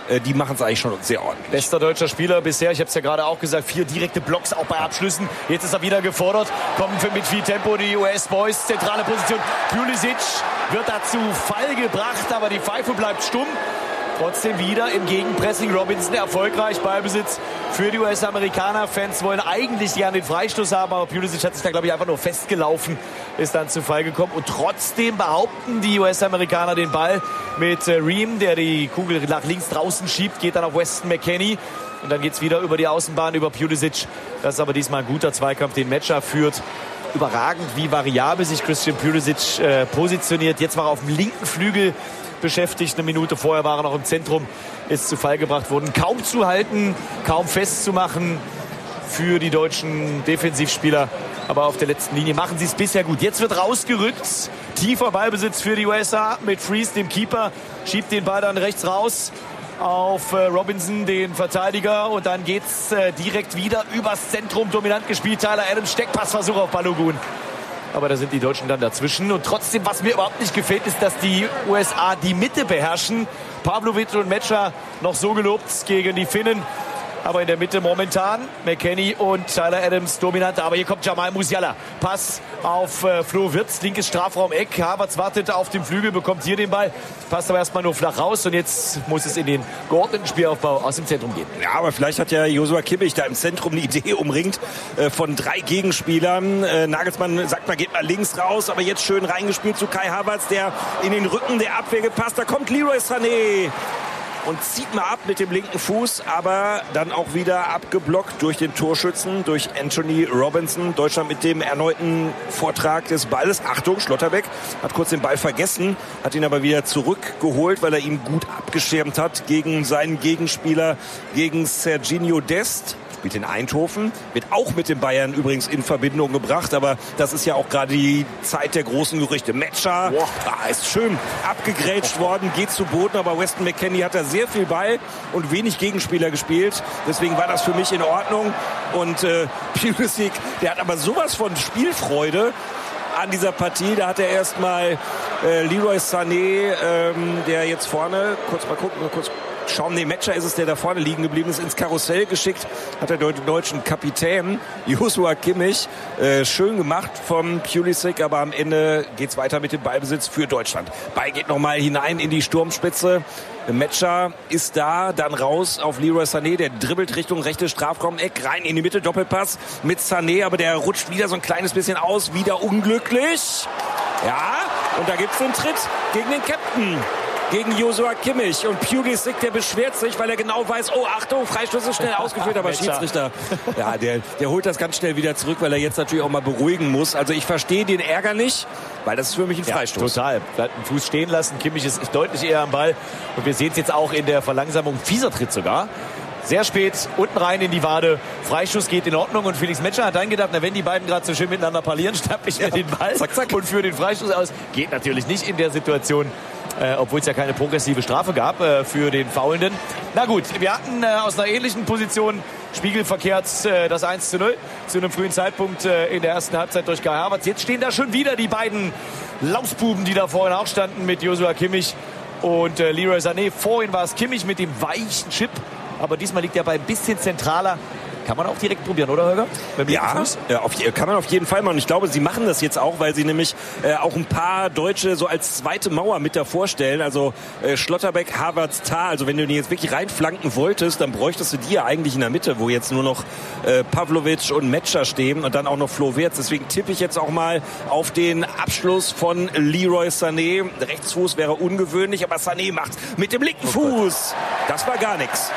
die machen es eigentlich schon sehr ordentlich. Bester deutscher Spieler bisher, ich habe es ja gerade auch gesagt, 4 direkte Blocks auch bei Abschlüssen. Jetzt ist er wieder gefordert, kommen mit viel Tempo die US-Boys, zentrale Position. Pulisic wird da zu Fall gebracht, aber die Pfeife bleibt stumm. Trotzdem wieder im Gegenpressing. Robinson erfolgreich, Ballbesitz für die US-Amerikaner. Fans wollen eigentlich gerne den Freistoß haben, aber Pulisic hat sich da, glaube ich, einfach nur festgelaufen, ist dann zu Fall gekommen. Und trotzdem behaupten die US-Amerikaner den Ball mit Ream, der die Kugel nach links draußen schiebt, geht dann auf Weston McKennie. Und dann geht es wieder über die Außenbahn, über Pulisic. Das ist aber diesmal ein guter Zweikampf, den Matcher führt. Überragend, wie variabel sich Christian Pulisic positioniert. Jetzt war er auf dem linken Flügel beschäftigt. Eine Minute vorher war er noch im Zentrum, ist zu Fall gebracht worden. Kaum zu halten, kaum festzumachen für die deutschen Defensivspieler. Aber auf der letzten Linie machen sie es bisher gut. Jetzt wird rausgerückt. Tiefer Ballbesitz für die USA mit Freeze, dem Keeper. Schiebt den Ball dann rechts raus auf Robinson, den Verteidiger. Und dann geht's direkt wieder übers Zentrum. Dominant gespielt. Tyler Adams, Steckpassversuch auf Balogun. Aber da sind die Deutschen dann dazwischen. Und trotzdem, was mir überhaupt nicht gefällt, ist, dass die USA die Mitte beherrschen. Pavlovic und Metscher noch so gelobt gegen die Finnen. Aber in der Mitte momentan McKennie und Tyler Adams dominant. Aber hier kommt Jamal Musiala. Pass auf Flo Wirtz, linkes Strafraum-Eck. Havertz wartet auf dem Flügel, bekommt hier den Ball. Passt aber erstmal nur flach raus. Und jetzt muss es in den geordneten Spielaufbau aus dem Zentrum gehen. Ja, aber vielleicht hat ja Joshua Kimmich da im Zentrum eine Idee umringt von 3 Gegenspielern. Nagelsmann sagt mal, geht mal links raus. Aber jetzt schön reingespielt zu Kai Havertz, der in den Rücken der Abwehr gepasst. Da kommt Leroy Sané und zieht mal ab mit dem linken Fuß, aber dann auch wieder abgeblockt durch den Torschützen, durch Anthony Robinson. Deutschland mit dem erneuten Vortrag des Balles. Achtung, Schlotterbeck hat kurz den Ball vergessen, hat ihn aber wieder zurückgeholt, weil er ihn gut abgeschirmt hat gegen seinen Gegenspieler, gegen Serginho Dest. Spielt in Eindhoven, wird auch mit den Bayern übrigens in Verbindung gebracht, aber das ist ja auch gerade die Zeit der großen Gerüchte. Metscher ist schön abgegrätscht worden, geht zu Boden, aber Weston McKennie hat da sehr viel Ball und wenig Gegenspieler gespielt. Deswegen war das für mich in Ordnung. Und Pulisic, der hat aber sowas von Spielfreude an dieser Partie. Da hat er erstmal Leroy Sané, der jetzt vorne, kurz mal gucken, schauen, Metscher ist es, der da vorne liegen geblieben ist, ins Karussell geschickt, hat der deutschen Kapitän Joshua Kimmich. Schön gemacht vom Pulisic, aber am Ende geht's weiter mit dem Ballbesitz für Deutschland. Ball geht nochmal hinein in die Sturmspitze. Metscher ist da, dann raus auf Leroy Sané, der dribbelt Richtung rechtes Strafraum-Eck, rein in die Mitte, Doppelpass mit Sané, aber der rutscht wieder so ein kleines bisschen aus, wieder unglücklich. Ja, und da gibt's den Tritt gegen den Captain, gegen Joshua Kimmich. Und Pulisic, der beschwert sich, weil er genau weiß, oh Achtung, Freistoß ist schnell ausgeführt, aber Schiedsrichter, ja, der holt das ganz schnell wieder zurück, weil er jetzt natürlich auch mal beruhigen muss. Also ich verstehe den Ärger nicht, weil das ist für mich ein Freistoß. Ja, total. Bleibt einen Fuß stehen lassen. Kimmich ist deutlich eher am Ball. Und wir sehen es jetzt auch in der Verlangsamung. Fieser Tritt sogar. Sehr spät, unten rein in die Wade. Freischuss geht in Ordnung. Und Felix Metscher hat dann gedacht, na, wenn die beiden gerade so schön miteinander parlieren, schnapp ich mir den Ball und führe den Freistoß aus. Geht natürlich nicht in der Situation. Obwohl es ja keine progressive Strafe gab für den Faulenden. Na gut, wir hatten aus einer ähnlichen Position spiegelverkehrt das 1:0 zu einem frühen Zeitpunkt in der ersten Halbzeit durch Kai Havertz. Jetzt stehen da schon wieder die beiden Lausbuben, die da vorhin auch standen mit Joshua Kimmich und Leroy Sané. Vorhin war es Kimmich mit dem weichen Chip, aber diesmal liegt er bei ein bisschen zentraler. Kann man auch direkt probieren, oder Holger? Ja, kann man auf jeden Fall machen. Ich glaube, sie machen das jetzt auch, weil sie nämlich auch ein paar Deutsche so als zweite Mauer mit davor stellen. Also Schlotterbeck, Havertz, Tah. Also wenn du die jetzt wirklich reinflanken wolltest, dann bräuchtest du die ja eigentlich in der Mitte, wo jetzt nur noch Pavlovic und Metscher stehen und dann auch noch Flo Wirtz. Deswegen tippe ich jetzt auch mal auf den Abschluss von Leroy Sané. Rechtsfuß wäre ungewöhnlich, aber Sané macht mit dem linken Fuß. Das war gar nichts.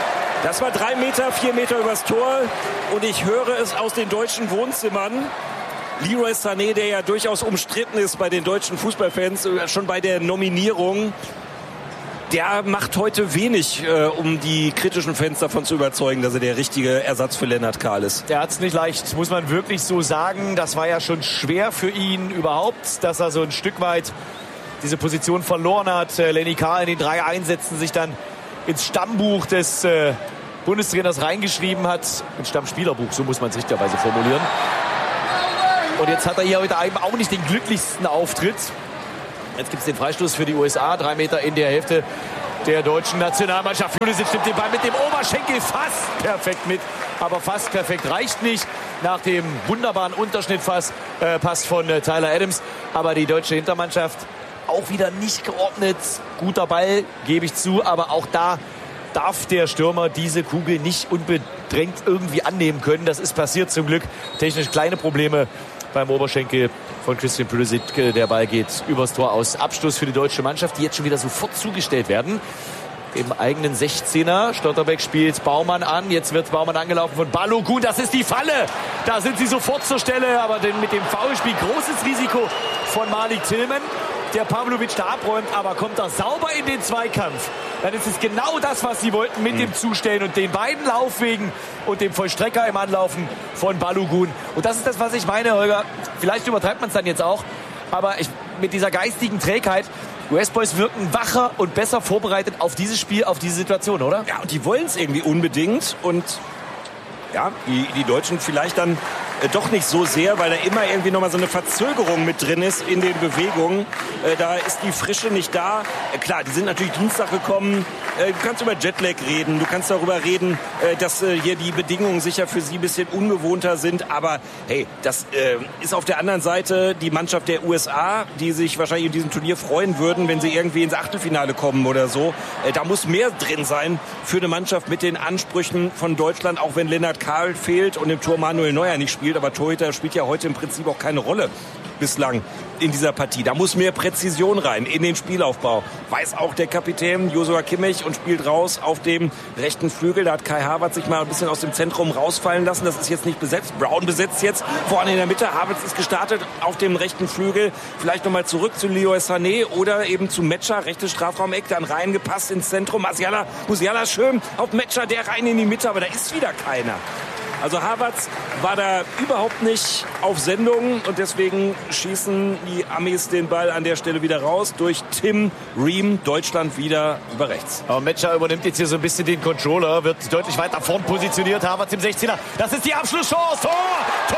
Das war 3 Meter, 4 Meter übers Tor und ich höre es aus den deutschen Wohnzimmern. Leroy Sané, der ja durchaus umstritten ist bei den deutschen Fußballfans, schon bei der Nominierung, der macht heute wenig, um die kritischen Fans davon zu überzeugen, dass er der richtige Ersatz für Lennart Kahl ist. Der hat es nicht leicht, muss man wirklich so sagen. Das war ja schon schwer für ihn überhaupt, dass er so ein Stück weit diese Position verloren hat. Lenny Kahl in den 3 Einsätzen sich dann ins Stammbuch des Bundestrainers reingeschrieben hat. Ein Stammspielerbuch, so muss man es richtigerweise formulieren. Und jetzt hat er hier heute auch nicht den glücklichsten Auftritt. Jetzt gibt es den Freistoß für die USA, 3 Meter in der Hälfte der deutschen Nationalmannschaft. Pulisic nimmt den Ball mit dem Oberschenkel fast perfekt mit, aber fast perfekt reicht nicht nach dem wunderbaren Unterschnittpass von Tyler Adams. Aber die deutsche Hintermannschaft auch wieder nicht geordnet. Guter Ball, gebe ich zu, aber auch da darf der Stürmer diese Kugel nicht unbedrängt irgendwie annehmen können. Das ist passiert zum Glück. Technisch kleine Probleme beim Oberschenkel von Christian Pulisic. Der Ball geht übers Tor aus. Abstoß für die deutsche Mannschaft, die jetzt schon wieder sofort zugestellt werden. Im eigenen 16er. Schlotterbeck spielt Baumann an. Jetzt wird Baumann angelaufen von Balogun. Das ist die Falle. Da sind sie sofort zur Stelle. Aber mit dem Foulspiel großes Risiko von Malik Tillman, der Pavlovic da abräumt, aber kommt da sauber in den Zweikampf. Dann ist es genau das, was sie wollten mit dem Zustellen und den beiden Laufwegen und dem Vollstrecker im Anlaufen von Balogun. Und das ist das, was ich meine, Holger. Vielleicht übertreibt man es dann jetzt auch, aber mit dieser geistigen Trägheit, US-Boys wirken wacher und besser vorbereitet auf dieses Spiel, auf diese Situation, oder? Ja, und die wollen es irgendwie unbedingt und ja, die Deutschen vielleicht dann doch nicht so sehr, weil da immer irgendwie nochmal so eine Verzögerung mit drin ist in den Bewegungen. Da ist die Frische nicht da. Klar, die sind natürlich Dienstag gekommen. Du kannst über Jetlag reden. Du kannst darüber reden, dass hier die Bedingungen sicher für sie ein bisschen ungewohnter sind. Aber hey, das ist auf der anderen Seite die Mannschaft der USA, die sich wahrscheinlich in diesem Turnier freuen würden, wenn sie irgendwie ins Achtelfinale kommen oder so. Da muss mehr drin sein für eine Mannschaft mit den Ansprüchen von Deutschland, auch wenn Lennart Kahl fehlt und im Tor Manuel Neuer nicht spielt. Aber Torhüter spielt ja heute im Prinzip auch keine Rolle bislang in dieser Partie. Da muss mehr Präzision rein in den Spielaufbau. Weiß auch der Kapitän Joshua Kimmich und spielt raus auf dem rechten Flügel. Da hat Kai Havertz sich mal ein bisschen aus dem Zentrum rausfallen lassen. Das ist jetzt nicht besetzt. Brown besetzt jetzt vorne in der Mitte. Havertz ist gestartet auf dem rechten Flügel. Vielleicht nochmal zurück zu Leroy Sané oder eben zu Metscher. Rechtes Strafraumeck, dann reingepasst ins Zentrum. Musiala schön auf Metscher, der rein in die Mitte. Aber da ist wieder keiner. Also Havertz war da überhaupt nicht auf Sendung und deswegen schießen die Amis den Ball an der Stelle wieder raus durch Tim Ream. Deutschland wieder über rechts. Aber Metscher übernimmt jetzt hier so ein bisschen den Controller, wird deutlich weiter vorn positioniert. Havertz im 16er. Das ist die Abschlusschance. Tor!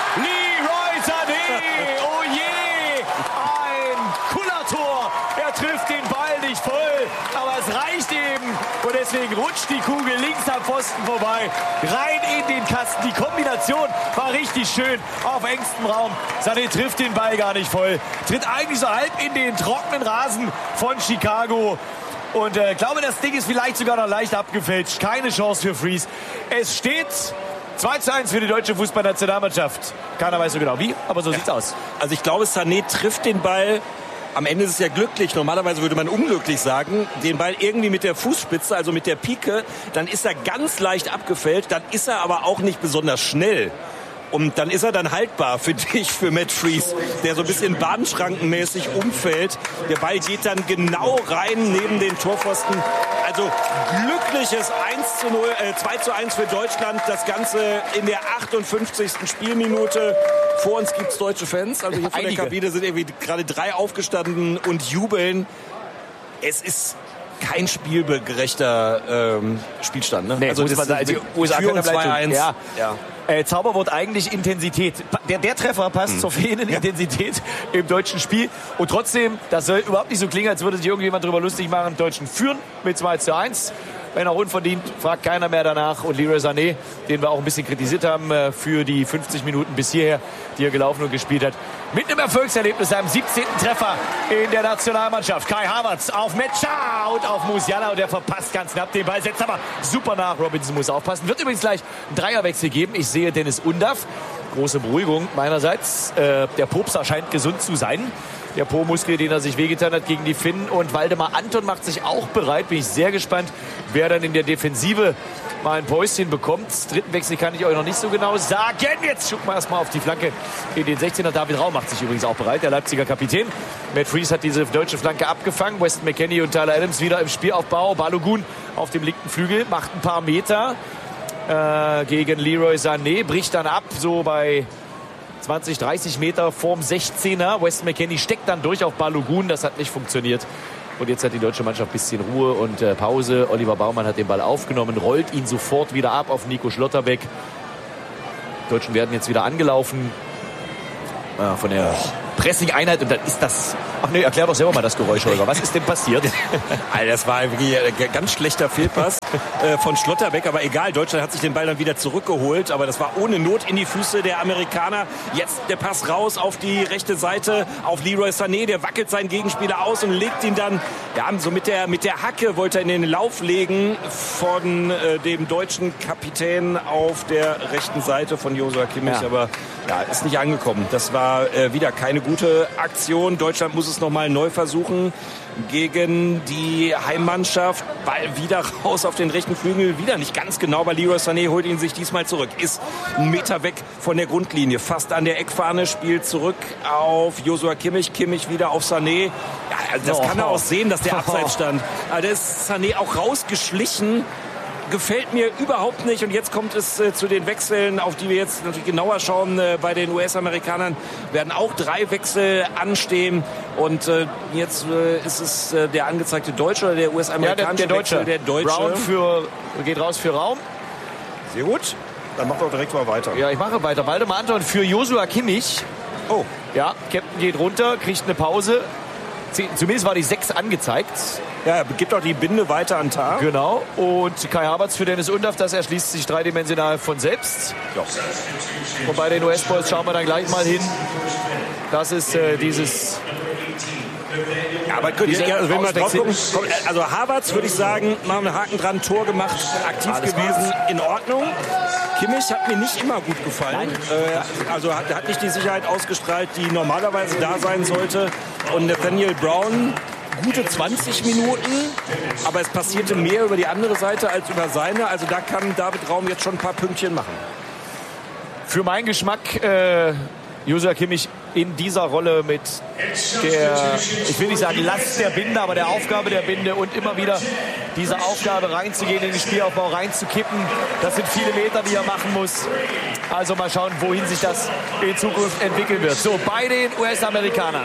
Leroy Sané! Oh je! Ein Kullertor. Er trifft den Ball nicht voll, aber es reicht eben. Und deswegen rutscht die Kugel links am Pfosten vorbei. Rein in den Kasten. Die Kombination war richtig schön auf engstem Raum. Sané trifft den Ball gar nicht voll. Tritt eigentlich so halb in den trockenen Rasen von Chicago. Und glaube, das Ding ist vielleicht sogar noch leicht abgefälscht. Keine Chance für Freeze. Es steht 2:1 für die deutsche Fußballnationalmannschaft. Keiner weiß so genau wie, aber so sieht's aus. Also ich glaube, Sané trifft den Ball. Am Ende ist es ja glücklich. Normalerweise würde man unglücklich sagen. Den Ball irgendwie mit der Fußspitze, also mit der Pike. Dann ist er ganz leicht abgefällt. Dann ist er aber auch nicht besonders schnell. Und dann ist er dann haltbar, finde ich, für Matt Freese, der so ein bisschen bahnschrankenmäßig umfällt. Der Ball geht dann genau rein neben den Torpfosten. Also glückliches 2:1 für Deutschland. Das Ganze in der 58. Spielminute. Vor uns gibt's deutsche Fans. Also hier von der Kabine sind irgendwie gerade 3 aufgestanden und jubeln. Es ist kein spielgerechter Spielstand. Ne? Nee, also muss man sagen, die USA können 2:1. Ja. Zauberwort eigentlich Intensität. Der Treffer passt zur fehlenden Intensität im deutschen Spiel. Und trotzdem, das soll überhaupt nicht so klingen, als würde sich irgendjemand darüber lustig machen. Deutschen führen mit 2:1. Wenn auch unverdient, fragt keiner mehr danach. Und Leroy Sané, den wir auch ein bisschen kritisiert haben für die 50 Minuten bis hierher, die er gelaufen und gespielt hat, mit einem Erfolgserlebnis, seinem 17. Treffer in der Nationalmannschaft. Kai Havertz auf Metscher und auf Musiala und der verpasst ganz knapp den Ball, setzt aber super nach. Robinson muss aufpassen. Wird übrigens gleich einen Dreierwechsel geben. Ich sehe Dennis Undaff. Große Beruhigung meinerseits. Der Popser scheint gesund zu sein. Der Po-Muskel, den er sich wehgetan hat gegen die Finnen. Und Waldemar Anton macht sich auch bereit. Bin ich sehr gespannt, wer dann in der Defensive mal ein Päuschen bekommt. Dritten Wechsel kann ich euch noch nicht so genau sagen. Jetzt schucken wir erstmal auf die Flanke in den 16er. David Raum macht sich übrigens auch bereit, der Leipziger Kapitän. Matt Freese hat diese deutsche Flanke abgefangen. Weston McKennie und Tyler Adams wieder im Spielaufbau. Balogun auf dem linken Flügel macht ein paar Meter gegen Leroy Sané. Bricht dann ab, so bei 20, 30 Meter vorm 16er. Weston McKennie steckt dann durch auf Balogun. Das hat nicht funktioniert. Und jetzt hat die deutsche Mannschaft ein bisschen Ruhe und Pause. Oliver Baumann hat den Ball aufgenommen, rollt ihn sofort wieder ab auf Nico Schlotterbeck. Die Deutschen werden jetzt wieder angelaufen. Von der Pressing-Einheit und dann ist das... Ach nee, erklär doch selber mal das Geräusch, Holger. Was ist denn passiert? Alter, das war wirklich ein ganz schlechter Fehlpass von Schlotterbeck, aber egal, Deutschland hat sich den Ball dann wieder zurückgeholt, aber das war ohne Not in die Füße der Amerikaner. Jetzt der Pass raus auf die rechte Seite, auf Leroy Sané, der wackelt seinen Gegenspieler aus und legt ihn dann, ja, so mit der Hacke wollte er in den Lauf legen von dem deutschen Kapitän auf der rechten Seite von Joshua Kimmich, aber ja, ist nicht angekommen. Das war wieder keine gute Aktion. Deutschland muss es nochmal neu versuchen gegen die Heimmannschaft. Ball wieder raus auf den rechten Flügel. Wieder nicht ganz genau, aber Leroy Sané holt ihn sich diesmal zurück. Ist einen Meter weg von der Grundlinie. Fast an der Eckfahne. Spielt zurück auf Joshua Kimmich. Kimmich wieder auf Sané. Ja, also das kann er auch sehen, dass der abseits stand. Aber da ist Sané auch rausgeschlichen. Gefällt mir überhaupt nicht. Und jetzt kommt es zu den Wechseln, auf die wir jetzt natürlich genauer schauen. Bei den US-Amerikanern werden auch 3 Wechsel anstehen. Und jetzt ist es der angezeigte Deutsche oder der US-amerikanische Wechsel? Der Deutsche. Brown geht raus für Raum. Sehr gut. Dann macht auch direkt mal weiter. Ja, ich mache weiter. Waldemar Anton für Joshua Kimmich. Oh. Ja, Captain geht runter, kriegt eine Pause. Zumindest war die 6 angezeigt. Ja, gibt auch die Binde weiter an Tag. Genau. Und Kai Havertz für Dennis Undaff, das erschließt sich dreidimensional von selbst. Ja. Und bei den US-Boys schauen wir dann gleich mal hin. Das ist dieses... Ja, aber wenn wir drauf gucken, also Havertz würde ich sagen, machen wir einen Haken dran, Tor gemacht, aktiv gewesen, in Ordnung. Kimmich hat mir nicht immer gut gefallen. Also hat nicht die Sicherheit ausgestrahlt, die normalerweise da sein sollte. Und Nathaniel Brown, gute 20 Minuten, aber es passierte mehr über die andere Seite als über seine. Also da kann David Raum jetzt schon ein paar Pünktchen machen. Für meinen Geschmack Joshua Kimmich in dieser Rolle mit der, ich will nicht sagen Last der Binde, aber der Aufgabe der Binde und immer wieder diese Aufgabe reinzugehen, in den Spielaufbau reinzukippen. Das sind viele Meter, die er machen muss. Also mal schauen, wohin sich das in Zukunft entwickeln wird. So, bei den US-Amerikanern.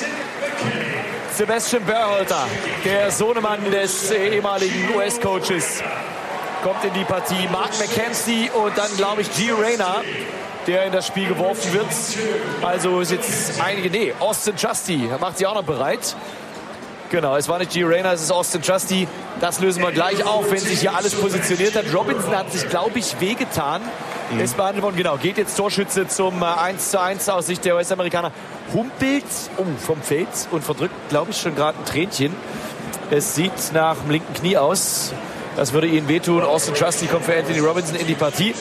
Sebastian Berhalter, der Sohnemann des ehemaligen US-Coaches, kommt in die Partie. Mark McKenzie und dann, glaube ich, Gio Reyna, der in das Spiel geworfen wird. Also ist jetzt Austin Trusty macht sich auch noch bereit. Genau, es war nicht Gio Reyna, es ist Austin Trusty. Das lösen wir gleich auf, wenn sich hier alles positioniert hat. Robinson hat sich, glaube ich, wehgetan. Ist behandelt worden, genau. Geht jetzt Torschütze zum 1:1 aus Sicht der US-Amerikaner. Humpelt vom Feld und verdrückt, glaube ich, schon gerade ein Tränchen. Es sieht nach dem linken Knie aus. Das würde ihnen wehtun. Austin Trusty kommt für Anthony Robinson in die Partie.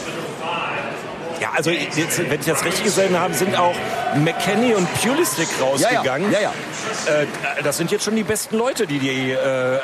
Ja, also jetzt, wenn ich das richtig gesehen habe, sind auch McKennie und Pulisic rausgegangen. Ja. Das sind jetzt schon die besten Leute, die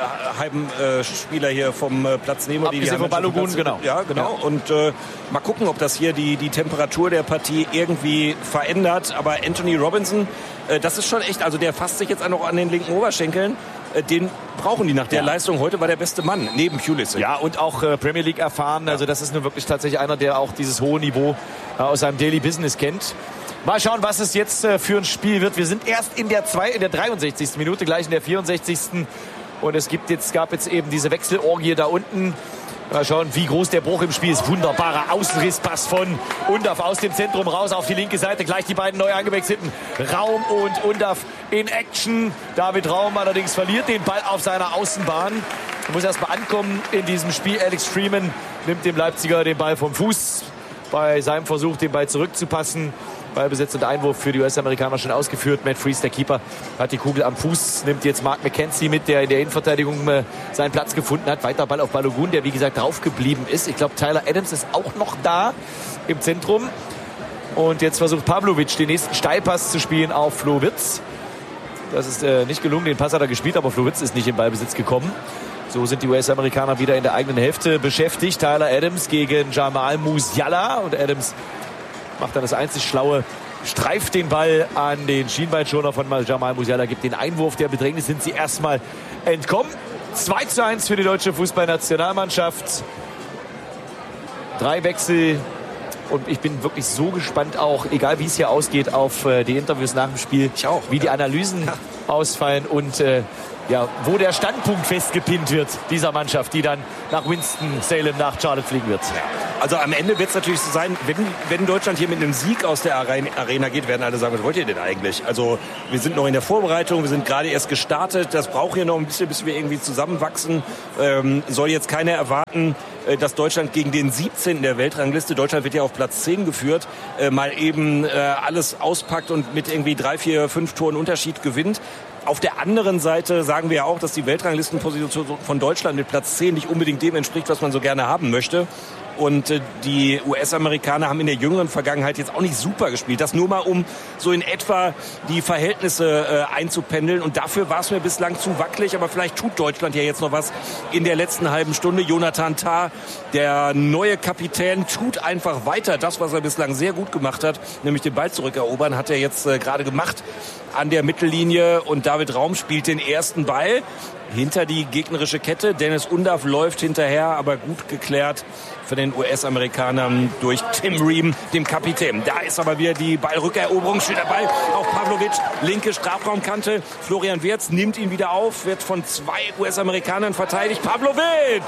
Heimspieler hier vom Platz nehmen. Abgesehen von Balogun, genau. Ja, genau. Ja. Und mal gucken, ob das hier die Temperatur der Partie irgendwie verändert. Aber Anthony Robinson, das ist schon echt, also der fasst sich jetzt auch noch an den linken Oberschenkeln. Den brauchen die nach der Leistung. Heute war der beste Mann, neben Pulisic. Ja, und auch Premier League erfahren. Also das ist nun wirklich tatsächlich einer, der auch dieses hohe Niveau aus seinem Daily Business kennt. Mal schauen, was es jetzt für ein Spiel wird. Wir sind erst in der 63. Minute, gleich in der 64. Und es gab jetzt eben diese Wechselorgie da unten. Mal schauen, wie groß der Bruch im Spiel ist. Wunderbarer Außenrisspass von Undaff aus dem Zentrum raus auf die linke Seite. Gleich die beiden neu angewechselten Raum und Undaff in Action. David Raum allerdings verliert den Ball auf seiner Außenbahn. Er muss erst mal ankommen in diesem Spiel. Alex Freeman nimmt dem Leipziger den Ball vom Fuß bei seinem Versuch, den Ball zurückzupassen. Ballbesitz und Einwurf für die US-Amerikaner schon ausgeführt. Matt Freese, der Keeper, hat die Kugel am Fuß. Nimmt jetzt Mark McKenzie mit, der in der Innenverteidigung seinen Platz gefunden hat. Weiter Ball auf Balogun, der wie gesagt drauf geblieben ist. Ich glaube, Tyler Adams ist auch noch da im Zentrum. Und jetzt versucht Pavlovic den nächsten Steilpass zu spielen auf Flo Wirtz. Das ist nicht gelungen. Den Pass hat er gespielt, aber Flo Wirtz ist nicht in Ballbesitz gekommen. So sind die US-Amerikaner wieder in der eigenen Hälfte beschäftigt. Tyler Adams gegen Jamal Musiala. Und Adams macht dann das einzig Schlaue, streift den Ball an den Schienbeinschoner von Jamal Musiala, gibt den Einwurf. Der Bedrängnis sind sie erstmal entkommen. 2:1 für die deutsche Fußballnationalmannschaft. 3 Wechsel Und ich bin wirklich so gespannt auch, egal wie es hier ausgeht, auf die Interviews nach dem Spiel. Ich auch. Wie die Analysen ausfallen und wo der Standpunkt festgepinnt wird dieser Mannschaft, die dann nach Winston-Salem, nach Charlotte fliegen wird. Ja. Also am Ende wird es natürlich so sein, wenn Deutschland hier mit einem Sieg aus der Arena geht, werden alle sagen, was wollt ihr denn eigentlich? Also wir sind noch in der Vorbereitung, wir sind gerade erst gestartet, das braucht hier noch ein bisschen, bis wir irgendwie zusammenwachsen. Soll jetzt keiner erwarten, dass Deutschland gegen den 17. der Weltrangliste, Deutschland wird ja auf Platz 10 geführt, mal eben alles auspackt und mit irgendwie 3, 4, 5 Toren Unterschied gewinnt. Auf der anderen Seite sagen wir ja auch, dass die Weltranglistenposition von Deutschland mit Platz 10 nicht unbedingt dem entspricht, was man so gerne haben möchte. Und die US-Amerikaner haben in der jüngeren Vergangenheit jetzt auch nicht super gespielt. Das nur mal, um so in etwa die Verhältnisse einzupendeln. Und dafür war es mir bislang zu wackelig. Aber vielleicht tut Deutschland ja jetzt noch was in der letzten halben Stunde. Jonathan Tah, der neue Kapitän, tut einfach weiter. Das, was er bislang sehr gut gemacht hat, nämlich den Ball zurückerobern, hat er jetzt gerade gemacht an der Mittellinie. Und David Raum spielt den ersten Ball hinter die gegnerische Kette. Dennis Undaff läuft hinterher, aber gut geklärt für den US-Amerikanern durch Tim Ream, dem Kapitän. Da ist aber wieder die Ballrückeroberung, steht dabei auf Pavlovic, linke Strafraumkante. Florian Wirtz nimmt ihn wieder auf, wird von 2 US-Amerikanern verteidigt. Pavlovic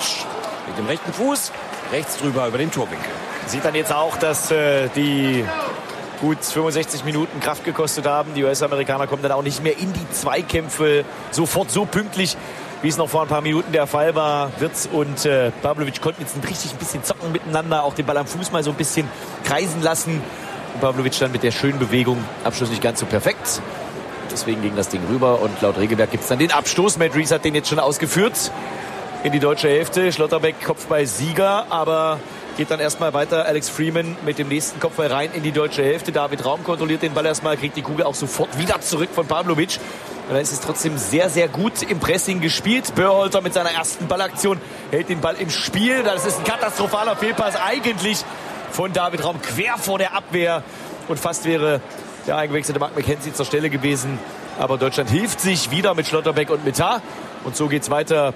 mit dem rechten Fuß rechts drüber über den Torwinkel. Sieht dann jetzt auch, dass die gut 65 Minuten Kraft gekostet haben. Die US-Amerikaner kommen dann auch nicht mehr in die Zweikämpfe sofort so pünktlich, wie es noch vor ein paar Minuten der Fall war. Wirtz und Pavlovic konnten jetzt richtig ein bisschen zocken miteinander, auch den Ball am Fuß mal so ein bisschen kreisen lassen. Und Pavlovic dann mit der schönen Bewegung, Abschluss nicht ganz so perfekt. Deswegen ging das Ding rüber und laut Regelwerk gibt es dann den Abstoß. Matt Rees hat den jetzt schon ausgeführt in die deutsche Hälfte. Schlotterbeck Kopfball-Sieger, aber geht dann erstmal weiter. Alex Freeman mit dem nächsten Kopfball rein in die deutsche Hälfte. David Raum kontrolliert den Ball erstmal, kriegt die Kugel auch sofort wieder zurück von Pavlovic. Und dann ist es trotzdem sehr, sehr gut im Pressing gespielt. Börholter mit seiner ersten Ballaktion hält den Ball im Spiel. Das ist ein katastrophaler Fehlpass eigentlich von David Raum quer vor der Abwehr. Und fast wäre der eingewechselte Mark McKenzie zur Stelle gewesen. Aber Deutschland hilft sich wieder mit Schlotterbeck und mit Tah. Und so geht's weiter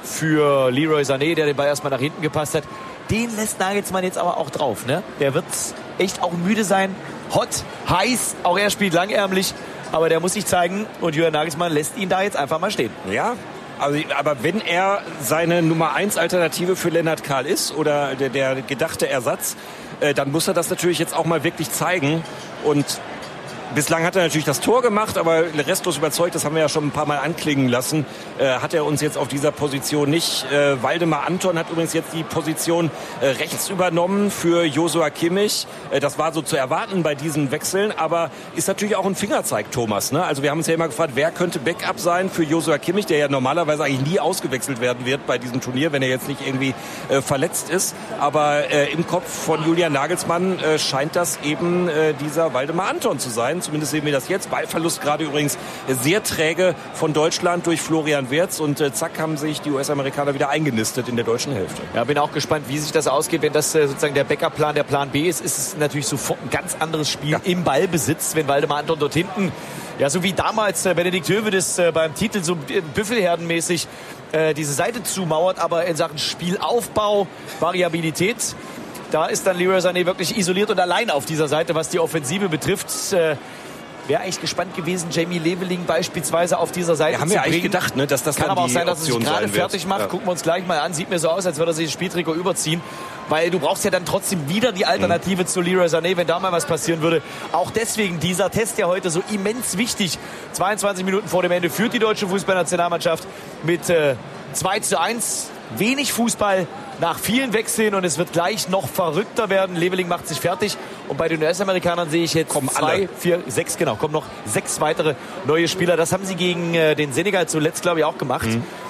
für Leroy Sané, der den Ball erstmal nach hinten gepasst hat. Den lässt Nagelsmann jetzt aber auch drauf, ne? Der wird echt auch müde sein. Hot, heiß, auch er spielt langärmlich. Aber der muss sich zeigen und Julian Nagelsmann lässt ihn da jetzt einfach mal stehen. Ja, also, aber wenn er seine Nummer 1 Alternative für Lennart Kahl ist oder der gedachte Ersatz, dann muss er das natürlich jetzt auch mal wirklich zeigen. Und bislang hat er natürlich das Tor gemacht, aber restlos überzeugt, das haben wir ja schon ein paar Mal anklingen lassen, hat er uns jetzt auf dieser Position nicht. Waldemar Anton hat übrigens jetzt die Position rechts übernommen für Joshua Kimmich. Das war so zu erwarten bei diesen Wechseln, aber ist natürlich auch ein Fingerzeig, Thomas. Ne? Also wir haben uns ja immer gefragt, wer könnte Backup sein für Joshua Kimmich, der ja normalerweise eigentlich nie ausgewechselt werden wird bei diesem Turnier, wenn er jetzt nicht irgendwie verletzt ist. Aber im Kopf von Julian Nagelsmann scheint das eben dieser Waldemar Anton zu sein. Zumindest sehen wir das jetzt. Ballverlust gerade übrigens sehr träge von Deutschland durch Florian Wirtz. Und zack, haben sich die US-Amerikaner wieder eingenistet in der deutschen Hälfte. Ja, bin auch gespannt, wie sich das ausgeht. Wenn das sozusagen der Backup-Plan, der Plan B ist, ist es natürlich sofort ein ganz anderes Spiel im Ballbesitz, wenn Waldemar Anton dort hinten, ja, so wie damals Benedikt Höwedes beim Titel so Büffelherdenmäßig diese Seite zumauert, aber in Sachen Spielaufbau, Variabilität, da ist dann Leroy Sané wirklich isoliert und allein auf dieser Seite, was die Offensive betrifft. Wäre eigentlich gespannt gewesen, Jamie Leveling beispielsweise auf dieser Seite haben zu wir bringen. eigentlich gedacht, ne, dass das kann dann aber auch die sein, dass er sich Option gerade sein wird. fertig macht. Ja. Gucken wir uns gleich mal an. Sieht mir so aus, als würde er sich das Spieltrikot überziehen. Weil du brauchst ja dann trotzdem wieder die Alternative zu Leroy Sané, wenn da mal was passieren würde. Auch deswegen dieser Test ja heute so immens wichtig. 22 Minuten vor dem Ende führt die deutsche Fußballnationalmannschaft mit 2:1. Wenig Fußball nach vielen Wechseln und es wird gleich noch verrückter werden. Leveling macht sich fertig und bei den US-Amerikanern sehe ich jetzt kommen noch 6 weitere neue Spieler. Das haben sie gegen den Senegal zuletzt, glaube ich, auch gemacht.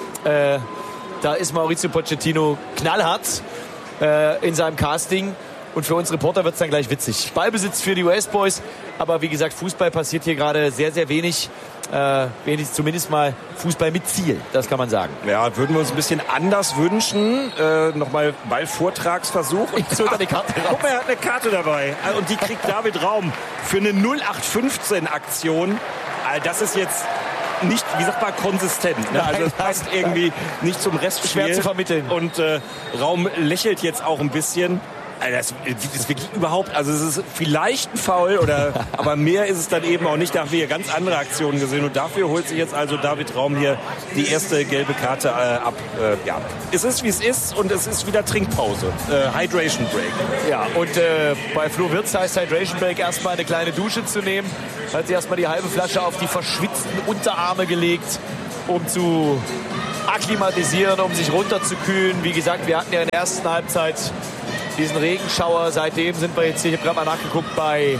Da ist Mauricio Pochettino knallhart in seinem Casting. Und für uns Reporter wird es dann gleich witzig. Ballbesitz für die US-Boys. Aber wie gesagt, Fußball passiert hier gerade sehr, sehr wenig. Zumindest mal Fußball mit Ziel, das kann man sagen. Ja, würden wir uns ein bisschen anders wünschen. Nochmal Ballvortragsversuch. Jetzt holt er eine Karte raus. Guck mal, er hat eine Karte dabei. Und die kriegt David Raum für eine 0815-Aktion. Das ist jetzt nicht, wie sagt man, konsistent. Ne? Also es passt irgendwie nicht zum Restspiel. Schwer zu vermitteln. Und Raum lächelt jetzt auch ein bisschen. Das ist wirklich überhaupt, also es ist vielleicht ein Foul, aber mehr ist es dann eben auch nicht. Da haben wir hier ganz andere Aktionen gesehen und dafür holt sich jetzt also David Raum hier die erste gelbe Karte ab. Ja, es ist wie es ist und es ist wieder Trinkpause, Hydration Break. Ja, und bei Flo Wirtz heißt Hydration Break erstmal eine kleine Dusche zu nehmen. Hat sie erstmal die halbe Flasche auf die verschwitzten Unterarme gelegt, um zu akklimatisieren, um sich runterzukühlen. Wie gesagt, wir hatten ja in der ersten Halbzeit diesen Regenschauer. Seitdem sind wir jetzt hier, ich habe gerade mal nachgeguckt, bei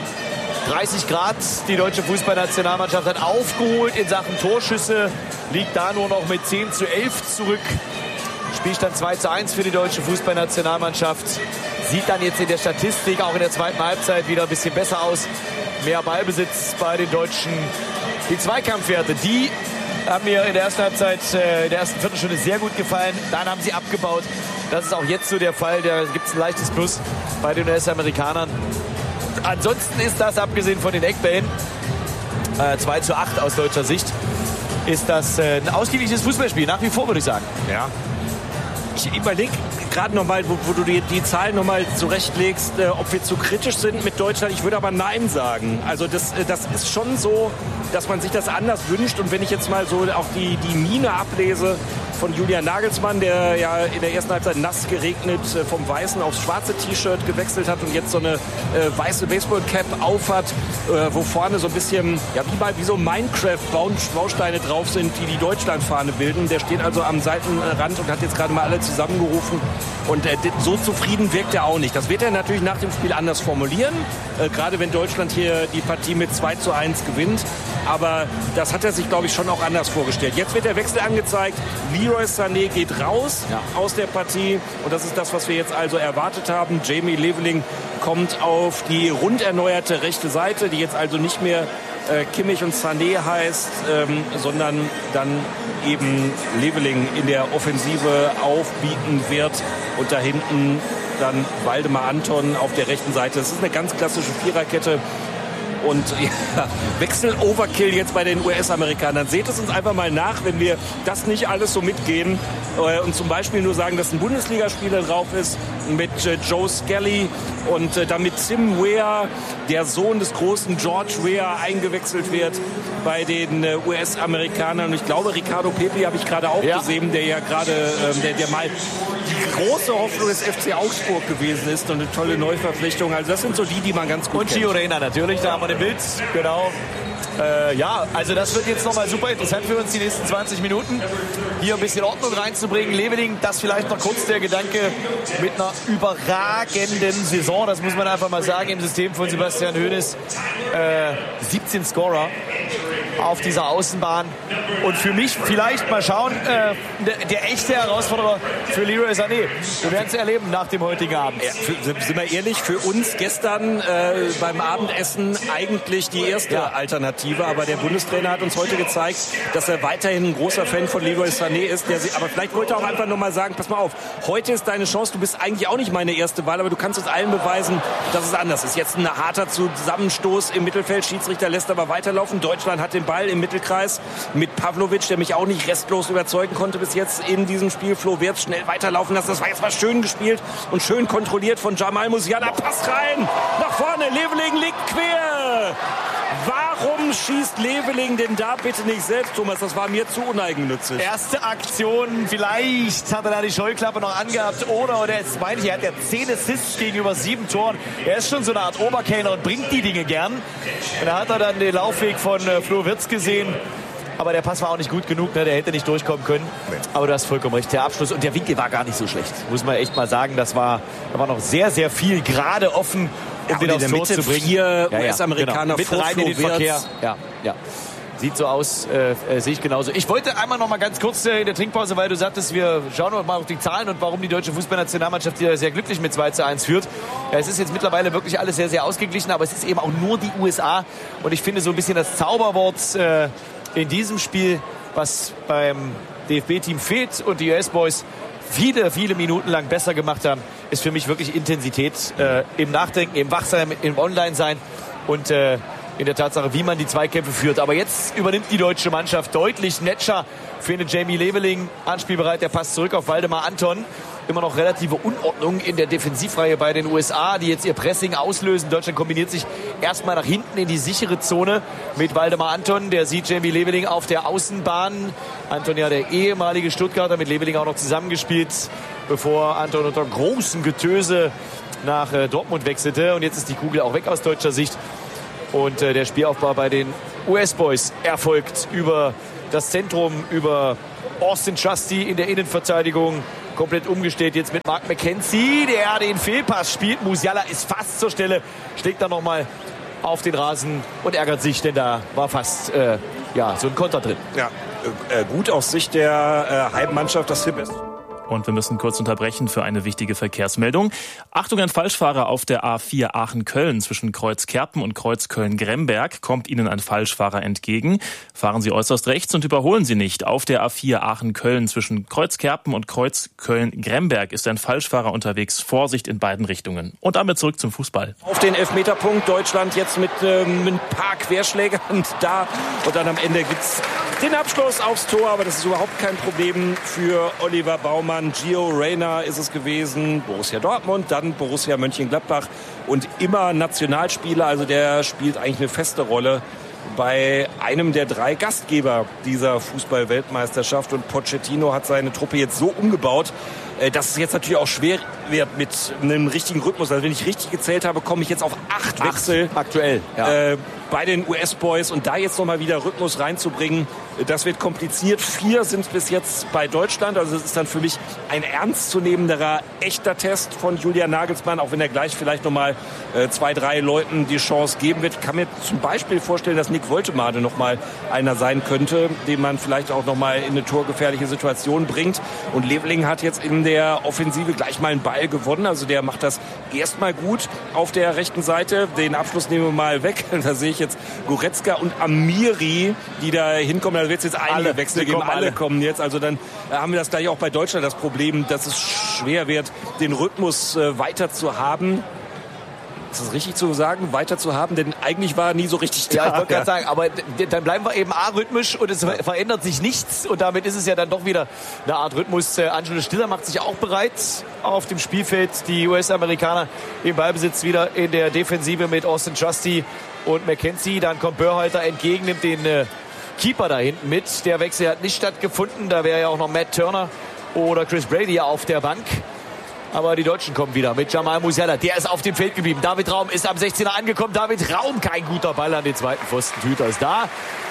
30 Grad. Die deutsche Fußballnationalmannschaft hat aufgeholt in Sachen Torschüsse, liegt da nur noch mit 10:11 zurück. Spielstand 2:1 für die deutsche Fußballnationalmannschaft. Sieht dann jetzt in der Statistik auch in der zweiten Halbzeit wieder ein bisschen besser aus. Mehr Ballbesitz bei den Deutschen. Die Zweikampfwerte, die haben mir in der ersten Halbzeit, in der ersten Viertelstunde sehr gut gefallen. Dann haben sie abgebaut. Das ist auch jetzt so der Fall. Da gibt es ein leichtes Plus bei den US-Amerikanern. Ansonsten ist das, abgesehen von den Eckbällen, 2:8 aus deutscher Sicht, ist das ein ausgeglichenes Fußballspiel. Nach wie vor, würde ich sagen. Ja. Ich überlege gerade nochmal, wo du die Zahlen nochmal zurechtlegst, ob wir zu kritisch sind mit Deutschland. Ich würde aber Nein sagen. Also das ist schon so, dass man sich das anders wünscht. Und wenn ich jetzt mal so auch die Miene ablese von Julian Nagelsmann, der ja in der ersten Halbzeit nass geregnet vom weißen aufs schwarze T-Shirt gewechselt hat und jetzt so eine weiße Baseball-Cap aufhat, wo vorne so ein bisschen, ja, wie so Minecraft-Bausteine drauf sind, die Deutschlandfahne bilden. Der steht also am Seitenrand und hat jetzt gerade mal alle zusammengerufen. Und so zufrieden wirkt er auch nicht. Das wird er natürlich nach dem Spiel anders formulieren, gerade wenn Deutschland hier die Partie mit 2:1 gewinnt. Aber das hat er sich, glaube ich, schon auch anders vorgestellt. Jetzt wird der Wechsel angezeigt. Leroy Sané geht raus aus der Partie. Und das ist das, was wir jetzt also erwartet haben. Jamie Leveling kommt auf die rund erneuerte rechte Seite, die jetzt also nicht mehr Kimmich und Sané heißt, sondern dann eben Leveling in der Offensive aufbieten wird. Und da hinten dann Waldemar Anton auf der rechten Seite. Das ist eine ganz klassische Viererkette. Und ja, Wechsel-Overkill jetzt bei den US-Amerikanern. Seht es uns einfach mal nach, wenn wir das nicht alles so mitgehen und zum Beispiel nur sagen, dass ein Bundesligaspieler drauf ist mit Joe Skelly und damit Tim Weah, der Sohn des großen George Weah, eingewechselt wird bei den US-Amerikanern. Und ich glaube, Ricardo Pepi habe ich gerade auch gesehen, der ja gerade, der mal die große Hoffnung des FC Augsburg gewesen ist und eine tolle Neuverpflichtung. Also das sind so die man ganz gut kennt. Und Gio Reyna natürlich, da haben wir den Bild, genau. Ja, also das wird jetzt nochmal super interessant für uns, die nächsten 20 Minuten. Hier ein bisschen Ordnung reinzubringen. Leveling, das vielleicht noch kurz der Gedanke mit einer überragenden Saison. Das muss man einfach mal sagen im System von Sebastian Hoeneß. 17 Scorer auf dieser Außenbahn. Und für mich vielleicht mal schauen, der echte Herausforderer für Leroy Sané. Wir werden es erleben nach dem heutigen Abend. Ja, sind wir ehrlich, für uns gestern beim Abendessen eigentlich die erste Alternative. Aber der Bundestrainer hat uns heute gezeigt, dass er weiterhin ein großer Fan von Leroy Sané ist. Aber vielleicht wollte er auch einfach nur mal sagen, pass mal auf, heute ist deine Chance, du bist eigentlich auch nicht meine erste Wahl, aber du kannst uns allen beweisen, dass es anders ist. Jetzt ein harter Zusammenstoß im Mittelfeld, Schiedsrichter lässt aber weiterlaufen. Deutschland hat den Ball im Mittelkreis mit Pavlovic, der mich auch nicht restlos überzeugen konnte bis jetzt in diesem Spiel. Flo Wirtz schnell weiterlaufen lassen. Das war jetzt mal schön gespielt und schön kontrolliert von Jamal Musiala. Pass rein, nach vorne, Leveling liegt quer. Warum schießt Leveling denn da bitte nicht selbst, Thomas? Das war mir zu uneigennützig. Erste Aktion, vielleicht hat er da die Scheuklappe noch angehabt. Oder jetzt meine ich, er hat ja 10 Assists gegenüber 7 Toren. Er ist schon so eine Art Oberkellner und bringt die Dinge gern. Und da hat er dann den Laufweg von Flo Wirtz gesehen. Aber der Pass war auch nicht gut genug, ne? Der hätte nicht durchkommen können. Aber du hast vollkommen recht, der Abschluss und der Winkel war gar nicht so schlecht. Muss man echt mal sagen, da war noch sehr, sehr viel gerade offen, um den aufs Tor zu bringen. 4 US-Amerikaner genau. Mit rein in den Verkehr. Ja. Sieht so aus, sehe ich genauso. Ich wollte einmal noch mal ganz kurz in der Trinkpause, weil du sagtest, wir schauen noch mal auf die Zahlen und warum die deutsche Fußballnationalmannschaft hier sehr glücklich mit 2:1 führt. Ja, es ist jetzt mittlerweile wirklich alles sehr, sehr ausgeglichen, aber es ist eben auch nur die USA. Und ich finde so ein bisschen das Zauberwort in diesem Spiel, was beim DFB-Team fehlt und die US-Boys viele, viele Minuten lang besser gemacht haben, ist für mich wirklich Intensität im Nachdenken, im Wachsein, im Online-Sein und in der Tatsache, wie man die Zweikämpfe führt. Aber jetzt übernimmt die deutsche Mannschaft deutlich. Netscher für eine Jamie Leveling, anspielbereit, der Pass zurück auf Waldemar Anton. immer noch relative Unordnung in der Defensivreihe bei den USA, die jetzt ihr Pressing auslösen. Deutschland kombiniert sich erstmal nach hinten in die sichere Zone mit Waldemar Anton. Der sieht Jamie Leveling auf der Außenbahn. Anton ja der ehemalige Stuttgarter, mit Leveling auch noch zusammengespielt, bevor Anton unter großem Getöse nach Dortmund wechselte. Und jetzt ist die Kugel auch weg aus deutscher Sicht. Und der Spielaufbau bei den US-Boys erfolgt über das Zentrum, über Austin Trusty in der Innenverteidigung. Komplett umgestellt jetzt mit Mark McKenzie, der den Fehlpass spielt. Musiala ist fast zur Stelle, schlägt dann nochmal auf den Rasen und ärgert sich, denn da war fast so ein Konter drin. Ja, gut aus Sicht der Heimmannschaft, das Tipp ist. Und wir müssen kurz unterbrechen für eine wichtige Verkehrsmeldung. Achtung, ein Falschfahrer auf der A4 Aachen-Köln zwischen Kreuz-Kerpen und Kreuz-Köln-Gremberg. Kommt Ihnen ein Falschfahrer entgegen? Fahren Sie äußerst rechts und überholen Sie nicht. Auf der A4 Aachen-Köln zwischen Kreuz-Kerpen und Kreuz-Köln-Gremberg ist ein Falschfahrer unterwegs. Vorsicht in beiden Richtungen. Und damit zurück zum Fußball. Auf den Elfmeterpunkt Deutschland jetzt mit ein paar Querschlägern da. Und dann am Ende gibt's den Abschluss aufs Tor. Aber das ist überhaupt kein Problem für Oliver Baumann. Gio Reyna ist es gewesen, Borussia Dortmund, dann Borussia Mönchengladbach und immer Nationalspieler, also der spielt eigentlich eine feste Rolle bei einem der 3 Gastgeber dieser Fußball-Weltmeisterschaft. Und Pochettino hat seine Truppe jetzt so umgebaut, dass es jetzt natürlich auch schwer wird mit einem richtigen Rhythmus. Also wenn ich richtig gezählt habe, komme ich jetzt auf 8 Wechsel aktuell bei den US-Boys. Und da jetzt nochmal wieder Rhythmus reinzubringen, das wird kompliziert. 4 sind es bis jetzt bei Deutschland. Also das ist dann für mich ein ernstzunehmenderer, echter Test von Julian Nagelsmann, auch wenn er gleich vielleicht nochmal 2, 3 Leuten die Chance geben wird. Ich kann mir zum Beispiel vorstellen, dass Nick Woltemade nochmal einer sein könnte, den man vielleicht auch nochmal in eine torgefährliche Situation bringt. Und Leveling hat jetzt in der Offensive gleich mal einen Ball gewonnen. Also der macht das erstmal gut auf der rechten Seite. Den Abschluss nehmen wir mal weg. Da sehe ich jetzt Goretzka und Amiri, die da hinkommen. Da wird es jetzt einige Wechsel geben. Alle kommen jetzt. Also dann haben wir das gleich auch bei Deutschland das Problem, dass es schwer wird, den Rhythmus weiter zu haben. Ist das richtig zu sagen, weiter zu haben? Denn eigentlich war er nie so richtig da. Ja, ich wollte gerade sagen, aber dann bleiben wir eben arrhythmisch und es verändert sich nichts. Und damit ist es ja dann doch wieder eine Art Rhythmus. Angelo Stiller macht sich auch bereit auf dem Spielfeld. Die US-Amerikaner im Ballbesitz wieder in der Defensive mit Austin Trusty und McKenzie. Dann kommt Börhalter entgegen, nimmt den Keeper da hinten mit. Der Wechsel hat nicht stattgefunden. Da wäre ja auch noch Matt Turner oder Chris Brady auf der Bank. Aber die Deutschen kommen wieder mit Jamal Musiala. Der ist auf dem Feld geblieben. David Raum ist am 16er angekommen. David Raum, kein guter Ball an den zweiten Pfosten. Hüter ist da.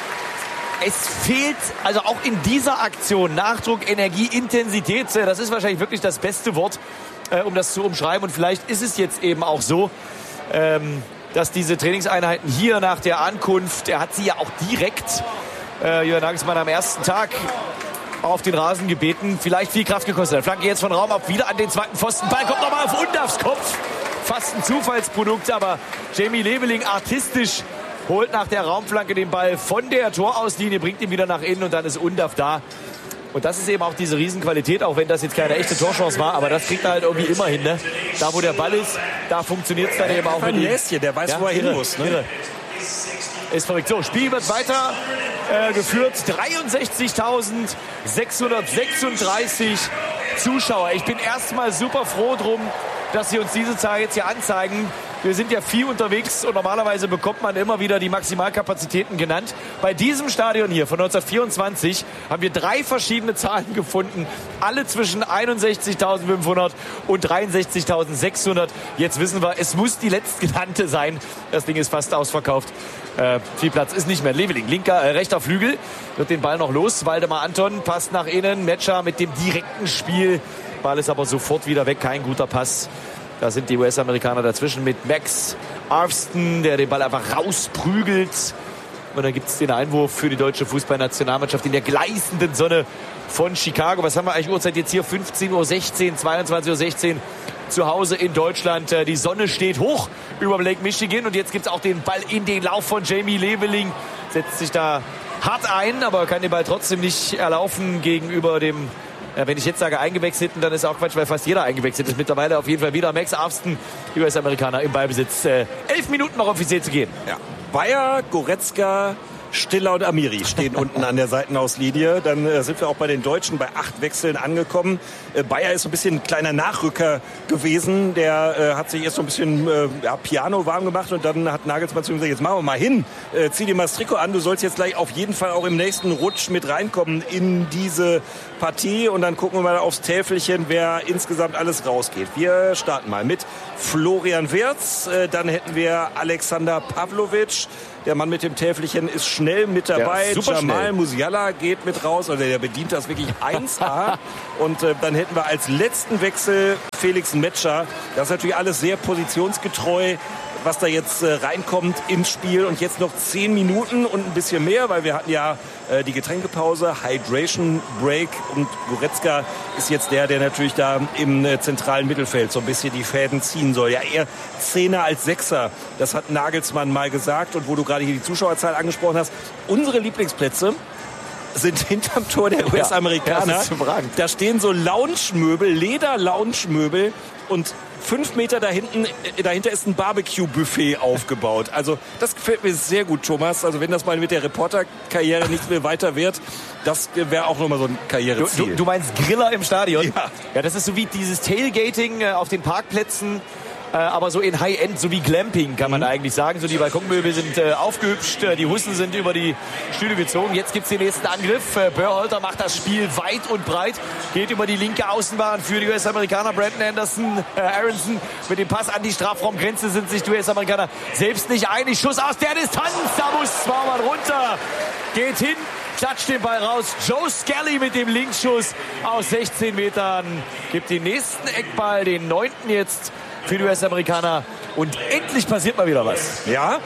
Es fehlt also auch in dieser Aktion Nachdruck, Energie, Intensität. Das ist wahrscheinlich wirklich das beste Wort, um das zu umschreiben. Und vielleicht ist es jetzt eben auch so, dass diese Trainingseinheiten hier nach der Ankunft, er hat sie ja auch direkt, Julian Nagelsmann am ersten Tag auf den Rasen gebeten, vielleicht viel Kraft gekostet hat. Flanke jetzt von Raum ab, wieder an den zweiten Pfosten. Ball kommt nochmal auf Undafs Kopf. Fast ein Zufallsprodukt, aber Jamie Leveling artistisch holt nach der Raumflanke den Ball von der Torauslinie, bringt ihn wieder nach innen und dann ist Undaf da. Und das ist eben auch diese Riesenqualität, auch wenn das jetzt keine echte Torchance war, aber das kriegt er halt irgendwie immer hin. Ne? Da, wo der Ball ist, da funktioniert es dann eben auch mit ihm. Der weiß, wo er hin muss. Ne? Ist verrückt. So, Spiel wird weiter geführt. 63.636 Zuschauer. Ich bin erstmal super froh drum, dass sie uns diese Zahl jetzt hier anzeigen. Wir sind ja viel unterwegs und normalerweise bekommt man immer wieder die Maximalkapazitäten genannt. Bei diesem Stadion hier von 1924 haben wir 3 verschiedene Zahlen gefunden. Alle zwischen 61.500 und 63.600. Jetzt wissen wir, es muss die letztgenannte sein. Das Ding ist fast ausverkauft. Viel Platz ist nicht mehr. Leveling, rechter Flügel, wird den Ball noch los. Waldemar Anton passt nach innen. Metscher mit dem direkten Spiel. Ball ist aber sofort wieder weg. Kein guter Pass. Da sind die US-Amerikaner dazwischen mit Max Arvston, der den Ball einfach rausprügelt. Und dann gibt es den Einwurf für die deutsche Fußballnationalmannschaft in der gleißenden Sonne von Chicago. Was haben wir eigentlich Uhrzeit jetzt hier? 15.16 Uhr, 22.16 Uhr zu Hause in Deutschland. Die Sonne steht hoch über Lake Michigan. Und jetzt gibt es auch den Ball in den Lauf von Jamie Leveling. Setzt sich da hart ein, aber kann den Ball trotzdem nicht erlaufen gegenüber dem... Wenn ich jetzt sage Eingewechselten, dann ist auch Quatsch, weil fast jeder eingewechselt ist. Mittlerweile auf jeden Fall wieder Max Arvston, US-Amerikaner im Ballbesitz. 11 Minuten noch offiziell zu gehen. Ja. Bayer, Goretzka, Stiller und Amiri stehen unten an der Seitenauslinie. Dann sind wir auch bei den Deutschen bei 8 Wechseln angekommen. Bayer ist so ein bisschen ein kleiner Nachrücker gewesen. Der hat sich erst so ein bisschen Piano warm gemacht und dann hat Nagelsmann zu ihm gesagt, jetzt machen wir mal hin, zieh dir mal das Trikot an, du sollst jetzt gleich auf jeden Fall auch im nächsten Rutsch mit reinkommen in diese Partie und dann gucken wir mal aufs Täfelchen, wer insgesamt alles rausgeht. Wir starten mal mit Florian Wirtz, dann hätten wir Alexander Pavlovic. Der Mann mit dem Täfelchen ist schnell mit dabei. Ja, Jamal Musiala geht mit raus. Also der bedient das wirklich 1A. Und dann hätten wir als letzten Wechsel Felix Metscher. Das ist natürlich alles sehr positionsgetreu, was da jetzt reinkommt ins Spiel. Und jetzt noch 10 Minuten und ein bisschen mehr, weil wir hatten ja die Getränkepause, Hydration Break. Und Goretzka ist jetzt der natürlich da im zentralen Mittelfeld so ein bisschen die Fäden ziehen soll. Ja, eher Zehner als Sechser. Das hat Nagelsmann mal gesagt. Und wo du gerade hier die Zuschauerzahl angesprochen hast, unsere Lieblingsplätze sind hinterm Tor der US-Amerikaner. Da stehen so Lounge-Möbel, Leder-Lounge-Möbel und 5 Meter dahinter ist ein Barbecue-Buffet aufgebaut. Also das gefällt mir sehr gut, Thomas. Also wenn das mal mit der Reporterkarriere nicht mehr weiter wird, das wäre auch nochmal so ein Karriereziel. Du meinst Griller im Stadion? Ja. Ja, das ist so wie dieses Tailgating auf den Parkplätzen. Aber so in High-End, so wie Glamping kann man eigentlich sagen. So die Balkonmöbel sind aufgehübscht, die Hussen sind über die Stühle gezogen. Jetzt gibt's den nächsten Angriff. Berhalter macht das Spiel weit und breit, geht über die linke Außenbahn für die US-Amerikaner. Brandon Aronson mit dem Pass an die Strafraumgrenze sind sich die US-Amerikaner selbst nicht einig. Schuss aus der Distanz, da muss Baumann runter, geht hin. Klatscht den Ball raus. Joe Skelly mit dem Linksschuss aus 16 Metern. Gibt den nächsten Eckball, den 9. jetzt für die US-Amerikaner. Und endlich passiert mal wieder was. Ja.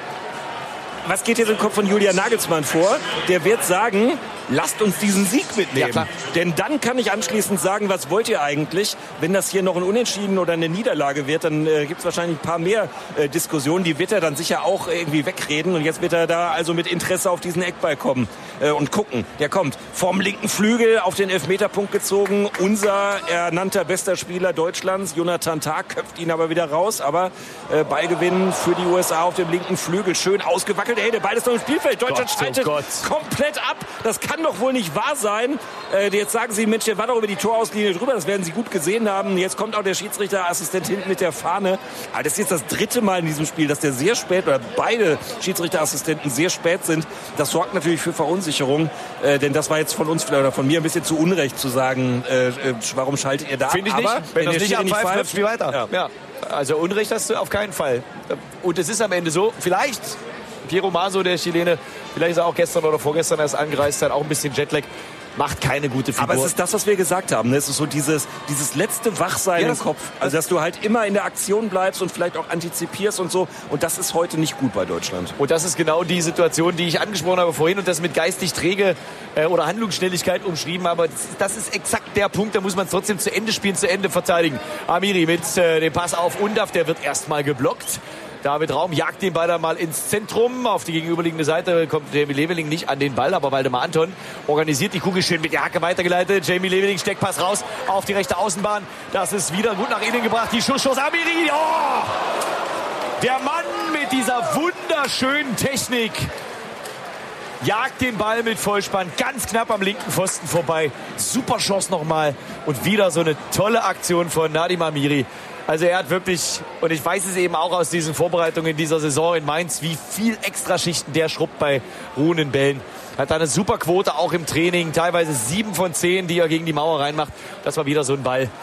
Was geht jetzt im Kopf von Julian Nagelsmann vor? Der wird sagen, lasst uns diesen Sieg mitnehmen. Ja, denn dann kann ich anschließend sagen, was wollt ihr eigentlich? Wenn das hier noch ein Unentschieden oder eine Niederlage wird, dann gibt es wahrscheinlich ein paar mehr Diskussionen. Die wird er dann sicher auch irgendwie wegreden. Und jetzt wird er da also mit Interesse auf diesen Eckball kommen und gucken. Der kommt vom linken Flügel auf den Elfmeterpunkt gezogen. Unser ernannter bester Spieler Deutschlands, Jonathan Tah, köpft ihn aber wieder raus. Aber Ballgewinn für die USA auf dem linken Flügel. Schön ausgewackelt. Hey, der Ball ist noch im Spielfeld. Deutschland schaltet komplett ab. Das kann doch wohl nicht wahr sein. Jetzt sagen Sie, Mensch, der war doch über die Torauslinie drüber. Das werden Sie gut gesehen haben. Jetzt kommt auch der Schiedsrichterassistent hinten mit der Fahne. Aber das ist jetzt das 3. Mal in diesem Spiel, dass der sehr spät, oder beide Schiedsrichterassistenten sehr spät sind. Das sorgt natürlich für Verunsicherung. Denn das war jetzt von uns oder von mir ein bisschen zu Unrecht zu sagen, warum schaltet ihr da? Finde ich nicht. Aber wenn das nicht abpfeift, läuft Spiel weiter. Ja. Also Unrecht hast du auf keinen Fall. Und es ist am Ende so, vielleicht Piero Maso, der Chilene, vielleicht ist er auch gestern oder vorgestern erst angereist, hat auch ein bisschen Jetlag, macht keine gute Figur. Aber es ist das, was wir gesagt haben. Es ist so dieses letzte Wachsein im Kopf. Also, dass du halt immer in der Aktion bleibst und vielleicht auch antizipierst und so. Und das ist heute nicht gut bei Deutschland. Und das ist genau die Situation, die ich angesprochen habe vorhin und das mit geistig träge oder Handlungsschnelligkeit umschrieben. Aber das ist exakt der Punkt, da muss man es trotzdem zu Ende spielen, zu Ende verteidigen. Amiri mit dem Pass auf Undav, der wird erstmal geblockt. David Raum jagt den Ball dann mal ins Zentrum. Auf die gegenüberliegende Seite kommt Jamie Leveling nicht an den Ball, aber Waldemar Anton organisiert die Kugel schön mit der Hacke weitergeleitet. Jamie Leveling, Steckpass raus auf die rechte Außenbahn. Das ist wieder gut nach innen gebracht. Die Schuss Amiri. Oh! Der Mann mit dieser wunderschönen Technik jagt den Ball mit Vollspann ganz knapp am linken Pfosten vorbei. Super Chance nochmal. Und wieder so eine tolle Aktion von Nadim Amiri. Also er hat wirklich, und ich weiß es eben auch aus diesen Vorbereitungen in dieser Saison in Mainz, wie viel Extraschichten der schrubbt bei ruhenden Bällen. Hat da eine super Quote auch im Training, teilweise 7 von 10, die er gegen die Mauer reinmacht. Das war wieder so ein Ball.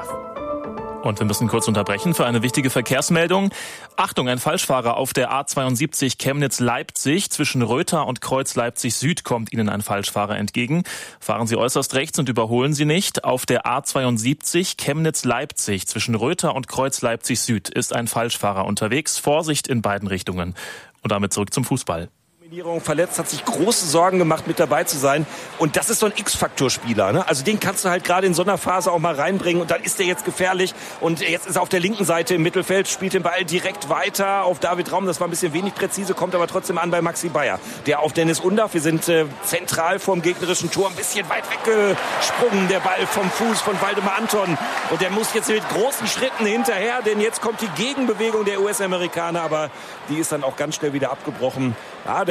Und wir müssen kurz unterbrechen für eine wichtige Verkehrsmeldung. Achtung, ein Falschfahrer auf der A72 Chemnitz-Leipzig. Zwischen Röther und Kreuz Leipzig-Süd kommt Ihnen ein Falschfahrer entgegen. Fahren Sie äußerst rechts und überholen Sie nicht. Auf der A72 Chemnitz-Leipzig zwischen Röther und Kreuz Leipzig-Süd ist ein Falschfahrer unterwegs. Vorsicht in beiden Richtungen. Und damit zurück zum Fußball. Verletzt, hat sich große Sorgen gemacht, mit dabei zu sein. Und das ist so ein X-Faktor-Spieler. Ne? Also den kannst du halt gerade in so einer Phase auch mal reinbringen. Und dann ist der jetzt gefährlich. Und jetzt ist er auf der linken Seite im Mittelfeld, spielt den Ball direkt weiter auf David Raum. Das war ein bisschen wenig präzise, kommt aber trotzdem an bei Maxi Bayer. Der auf Dennis Undav. Wir sind zentral vorm gegnerischen Tor. Ein bisschen weit weggesprungen, der Ball vom Fuß von Waldemar Anton. Und der muss jetzt mit großen Schritten hinterher, denn jetzt kommt die Gegenbewegung der US-Amerikaner. Aber die ist dann auch ganz schnell wieder abgebrochen. Ja,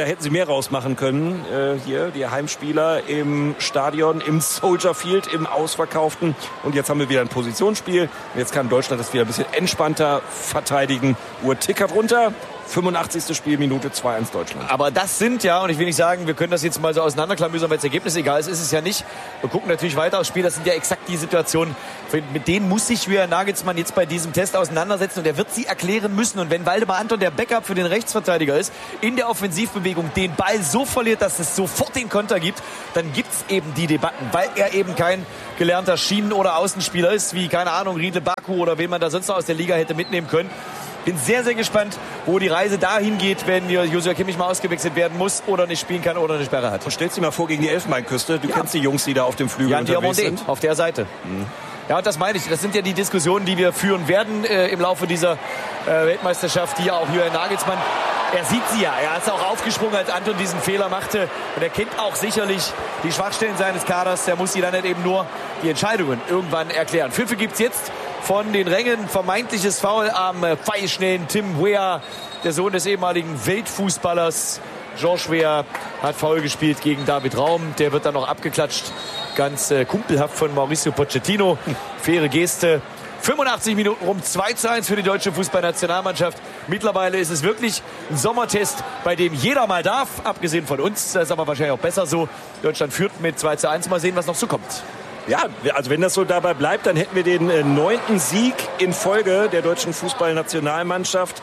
da hätten sie mehr rausmachen können. Hier die Heimspieler im Stadion, im Soldier Field, im Ausverkauften. Und jetzt haben wir wieder ein Positionsspiel. Und jetzt kann Deutschland das wieder ein bisschen entspannter verteidigen. Uhr tickert runter. 85. Spiel, Minute 2-1 Deutschland. Aber das sind ja, und ich will nicht sagen, wir können das jetzt mal so auseinanderklamüsern, weil das Ergebnis egal ist, ist es ja nicht. Wir gucken natürlich weiter aufs Spiel, das sind ja exakt die Situationen, mit denen muss sich Julian Nagelsmann jetzt bei diesem Test auseinandersetzen und er wird sie erklären müssen. Und wenn Waldemar Anton der Backup für den Rechtsverteidiger ist, in der Offensivbewegung den Ball so verliert, dass es sofort den Konter gibt, dann gibt's eben die Debatten, weil er eben kein gelernter Schienen- oder Außenspieler ist, wie, keine Ahnung, Riedle Baku oder wen man da sonst noch aus der Liga hätte mitnehmen können. Bin sehr, sehr gespannt, wo die Reise dahin geht, wenn Joshua Kimmich mal ausgewechselt werden muss oder nicht spielen kann oder eine Sperre hat. Und stellst dich mal vor gegen die Elfenbeinküste. Du kennst die Jungs, die da auf dem Flügel unterwegs sind. Auf der Seite. Ja, und das meine ich. Das sind ja die Diskussionen, die wir führen werden im Laufe dieser Weltmeisterschaft, die auch Julian Nagelsmann, er sieht sie ja. Er ist auch aufgesprungen, als Anton diesen Fehler machte. Und er kennt auch sicherlich die Schwachstellen seines Kaders. Der muss sie dann nicht eben nur die Entscheidungen irgendwann erklären. Pfiffe gibt's jetzt von den Rängen. Vermeintliches Foul am pfeilschnellen Tim Weah, der Sohn des ehemaligen Weltfußballers. Georges Weah hat Foul gespielt gegen David Raum. Der wird dann noch abgeklatscht. Ganz kumpelhaft von Mauricio Pochettino. Faire Geste. 85 Minuten rum, 2:1 für die deutsche Fußballnationalmannschaft. Mittlerweile ist es wirklich ein Sommertest, bei dem jeder mal darf, abgesehen von uns. Das ist aber wahrscheinlich auch besser so. Deutschland führt mit 2:1. Mal sehen, was noch so kommt. Ja, also wenn das so dabei bleibt, dann hätten wir den 9. Sieg in Folge der deutschen Fußballnationalmannschaft.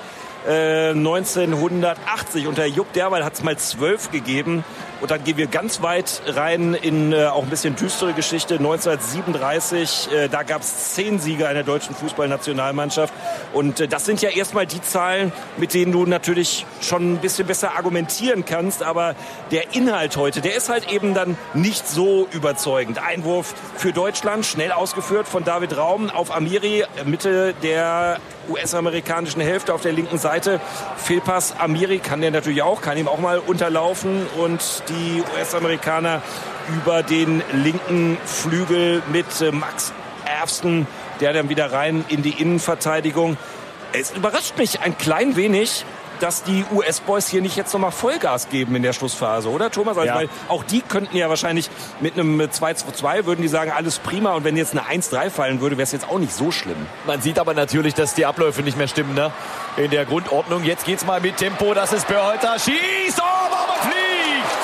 1980 unter Jupp Derwall hat es mal 12 gegeben. Und dann gehen wir ganz weit rein in auch ein bisschen düstere Geschichte. 1937, da gab es 10 Siege einer deutschen Fußballnationalmannschaft. Und das sind ja erstmal die Zahlen, mit denen du natürlich schon ein bisschen besser argumentieren kannst. Aber der Inhalt heute, der ist halt eben dann nicht so überzeugend. Einwurf für Deutschland, schnell ausgeführt von David Raum auf Amiri, Mitte der US-amerikanischen Hälfte auf der linken Seite. Fehlpass Amiri kann der natürlich auch, kann ihm auch mal unterlaufen und die US-Amerikaner über den linken Flügel mit Max Erfsten, der dann wieder rein in die Innenverteidigung. Es überrascht mich ein klein wenig, dass die US-Boys hier nicht jetzt nochmal Vollgas geben in der Schlussphase, oder Thomas? Also, weil auch die könnten ja wahrscheinlich mit einem 2:2 würden die sagen, alles prima. Und wenn jetzt eine 1:3 fallen würde, wäre es jetzt auch nicht so schlimm. Man sieht aber natürlich, dass die Abläufe nicht mehr stimmen, ne? In der Grundordnung. Jetzt geht's mal mit Tempo. Das ist Berhalter. Schießt, aber fliegt!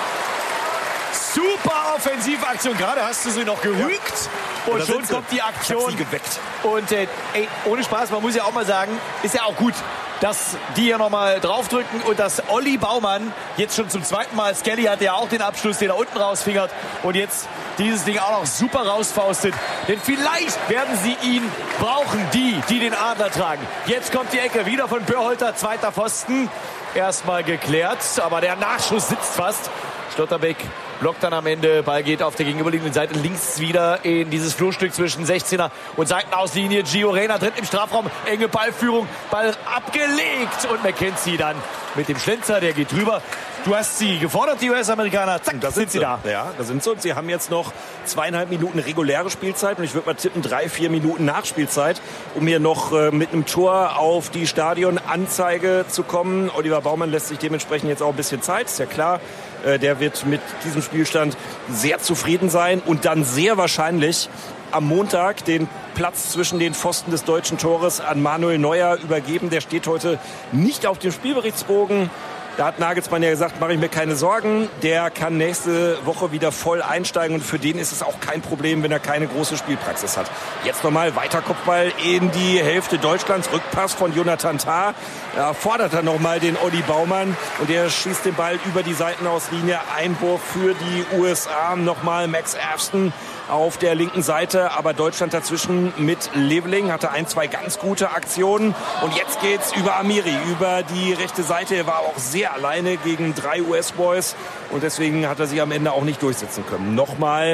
Super Offensivaktion. Gerade hast du sie noch gerügt. Und schon kommt die Aktion. Ich hab sie geweckt. Und ohne Spaß, man muss ja auch mal sagen, ist ja auch gut, dass die hier nochmal draufdrücken und dass Olli Baumann jetzt schon zum zweiten Mal, Skelly hatte ja auch den Abschluss, den er unten rausfingert und jetzt dieses Ding auch noch super rausfaustet. Denn vielleicht werden sie ihn brauchen, die den Adler tragen. Jetzt kommt die Ecke wieder von Berhalter, zweiter Pfosten. Erstmal geklärt, aber der Nachschuss sitzt fast. Schlotterbeck blockt dann am Ende, Ball geht auf der gegenüberliegenden Seite links wieder in dieses Flurstück zwischen 16er und Seitenauslinie. Gio Reyna tritt im Strafraum, enge Ballführung, Ball abgelegt und McKenzie dann mit dem Schlenzer, der geht drüber. Du hast sie gefordert, die US-Amerikaner, zack, da sind sie da. Ja, da sind sie und sie haben jetzt noch 2,5 Minuten reguläre Spielzeit und ich würde mal tippen 3-4 Minuten Nachspielzeit, um hier noch mit einem Tor auf die Stadionanzeige zu kommen. Oliver Baumann lässt sich dementsprechend jetzt auch ein bisschen Zeit, ist ja klar. Der wird mit diesem Spielstand sehr zufrieden sein und dann sehr wahrscheinlich am Montag den Platz zwischen den Pfosten des deutschen Tores an Manuel Neuer übergeben. Der steht heute nicht auf dem Spielberichtsbogen. Da hat Nagelsmann ja gesagt, mache ich mir keine Sorgen. Der kann nächste Woche wieder voll einsteigen und für den ist es auch kein Problem, wenn er keine große Spielpraxis hat. Jetzt nochmal weiter Kopfball in die Hälfte Deutschlands. Rückpass von Jonathan Tah. Da fordert er nochmal den Olli Baumann und der schießt den Ball über die Seitenauslinie. Einwurf für die USA. Nochmal Max Erfsten auf der linken Seite, aber Deutschland dazwischen mit Leveling, hatte 1-2 ganz gute Aktionen und jetzt geht's über Amiri, über die rechte Seite. Er war auch sehr alleine gegen 3 US-Boys und deswegen hat er sich am Ende auch nicht durchsetzen können. Nochmal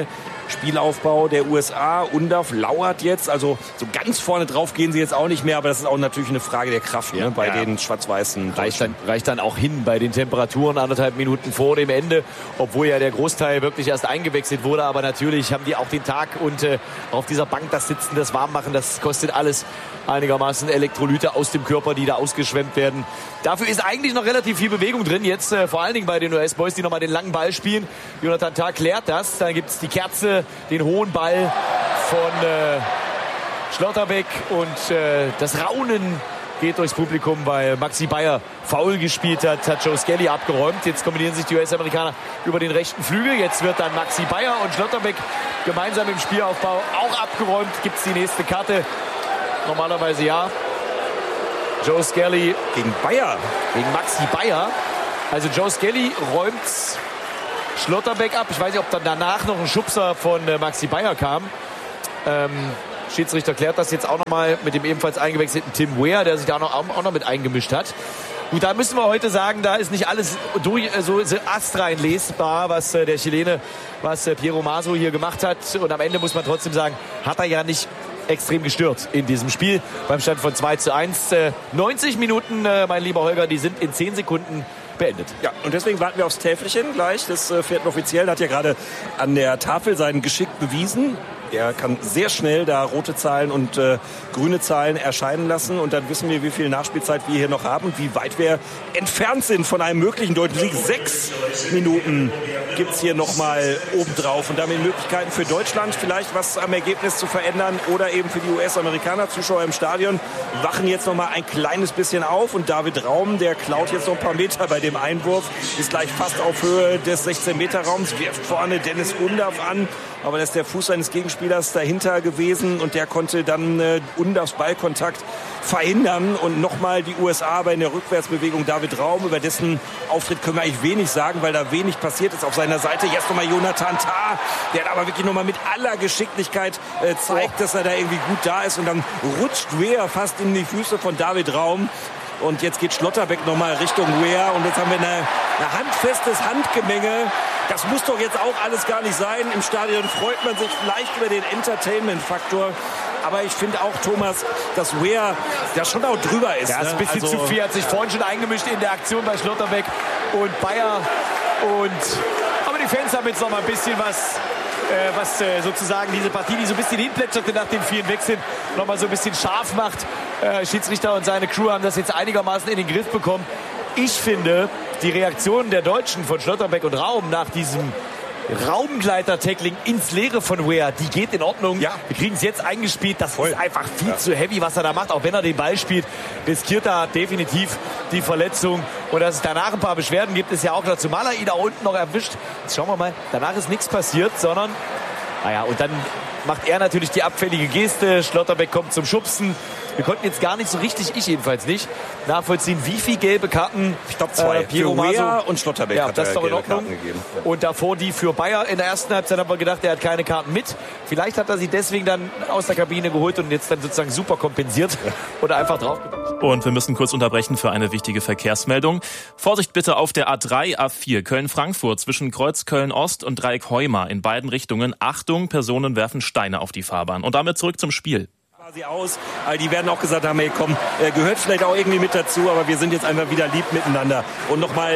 Spielaufbau der USA. Undav lauert jetzt, also so ganz vorne drauf gehen sie jetzt auch nicht mehr, aber das ist auch natürlich eine Frage der Kraft bei den schwarz-weißen. Reicht dann auch hin bei den Temperaturen 1,5 Minuten vor dem Ende, obwohl ja der Großteil wirklich erst eingewechselt wurde, aber natürlich haben die auch den Tag und auf dieser Bank das Sitzen, das Warmmachen, das kostet alles einigermaßen Elektrolyte aus dem Körper, die da ausgeschwemmt werden. Dafür ist eigentlich noch relativ viel Bewegung drin, jetzt vor allen Dingen bei den US-Boys, die nochmal den langen Ball spielen. Jonathan Tah klärt das, dann gibt es die Kerze, den hohen Ball von Schlotterbeck und das Raunen geht durchs Publikum, weil Maxi Bayer faul gespielt hat Joe Skelly abgeräumt. Jetzt kombinieren sich die US-Amerikaner über den rechten Flügel. Jetzt wird dann Maxi Bayer und Schlotterbeck gemeinsam im Spielaufbau auch abgeräumt. Gibt es die nächste Karte? Normalerweise ja. Joe Skelly gegen Bayer. Gegen Maxi Bayer. Also Joe Skelly räumt Schlotterbeck ab. Ich weiß nicht, ob dann danach noch ein Schubser von Maxi Bayer kam. Schiedsrichter klärt das jetzt auch nochmal mit dem ebenfalls eingewechselten Tim Weah, der sich da auch noch mit eingemischt hat. Gut, da müssen wir heute sagen, da ist nicht alles so astrein lesbar, was der Chilene, was Piero Maso hier gemacht hat. Und am Ende muss man trotzdem sagen, hat er ja nicht extrem gestört in diesem Spiel. Beim Stand von 2:1. 90 Minuten, mein lieber Holger, die sind in 10 Sekunden beendet. Ja, und deswegen warten wir aufs Täfelchen gleich des vierten Offiziellen. Hat ja gerade an der Tafel sein Geschick bewiesen. Er kann sehr schnell da rote Zahlen und grüne Zahlen erscheinen lassen. Und dann wissen wir, wie viel Nachspielzeit wir hier noch haben und wie weit wir entfernt sind von einem möglichen deutschen Sieg. 6 Minuten gibt es hier nochmal obendrauf. Und damit Möglichkeiten für Deutschland, vielleicht was am Ergebnis zu verändern. Oder eben für die US-Amerikaner, Zuschauer im Stadion, wachen jetzt nochmal ein kleines bisschen auf. Und David Raum, der klaut jetzt noch ein paar Meter bei dem Einwurf. Ist gleich fast auf Höhe des 16-Meter-Raums. Wirft vorne Dennis Undav an. Aber das ist der Fuß seines Gegenspielers dahinter gewesen und der konnte dann Undavs Ballkontakt verhindern. Und nochmal die USA bei der Rückwärtsbewegung David Raum. Über dessen Auftritt können wir eigentlich wenig sagen, weil da wenig passiert ist auf seiner Seite. Jetzt nochmal Jonathan Tah, der aber wirklich nochmal mit aller Geschicklichkeit zeigt, dass er da irgendwie gut da ist. Und dann rutscht Weah fast in die Füße von David Raum. Und jetzt geht Schlotterbeck nochmal Richtung Weah. Und jetzt haben wir ein handfestes Handgemenge. Das muss doch jetzt auch alles gar nicht sein. Im Stadion freut man sich vielleicht über den Entertainment-Faktor. Aber ich finde auch, Thomas, dass Weah ja schon auch drüber ist. Ja, ist ein bisschen zu viel. Hat sich vorhin schon eingemischt in der Aktion bei Schlotterbeck und Bayer. Aber die Fans haben jetzt noch mal ein bisschen was sozusagen diese Partie, die so ein bisschen hinplätscherte nach den vielen Wechseln, noch mal so ein bisschen scharf macht. Schiedsrichter und seine Crew haben das jetzt einigermaßen in den Griff bekommen. Ich finde, die Reaktion der Deutschen von Schlotterbeck und Raum nach diesem Raumgleiter-Tackling ins Leere von Weah, die geht in Ordnung. Ja. Wir kriegen es jetzt eingespielt. Das ist einfach viel zu heavy, was er da macht. Auch wenn er den Ball spielt, riskiert er definitiv die Verletzung. Und dass es danach ein paar Beschwerden gibt, ist ja auch klar. Zumal er ihn da unten noch erwischt. Jetzt schauen wir mal. Danach ist nichts passiert, sondern und dann macht er natürlich die abfällige Geste. Schlotterbeck kommt zum Schubsen. Wir konnten jetzt gar nicht so richtig, ich jedenfalls nicht, nachvollziehen, wie viele gelbe Karten. Ich glaube 2. Piero Weah und Schlotterbeck hat das ist doch in Ordnung. Und davor die für Bayer. In der ersten Halbzeit haben wir gedacht, er hat keine Karten mit. Vielleicht hat er sie deswegen dann aus der Kabine geholt und jetzt dann sozusagen super kompensiert oder einfach draufgebracht. Und wir müssen kurz unterbrechen für eine wichtige Verkehrsmeldung. Vorsicht bitte auf der A3, A4 Köln-Frankfurt zwischen Kreuzköln-Ost und Dreieck Heuma in beiden Richtungen. Achtung, Personen werfen Steine auf die Fahrbahn. Und damit zurück zum Spiel. Aus. Die werden auch gesagt haben, hey komm, gehört vielleicht auch irgendwie mit dazu, aber wir sind jetzt einfach wieder lieb miteinander. Und nochmal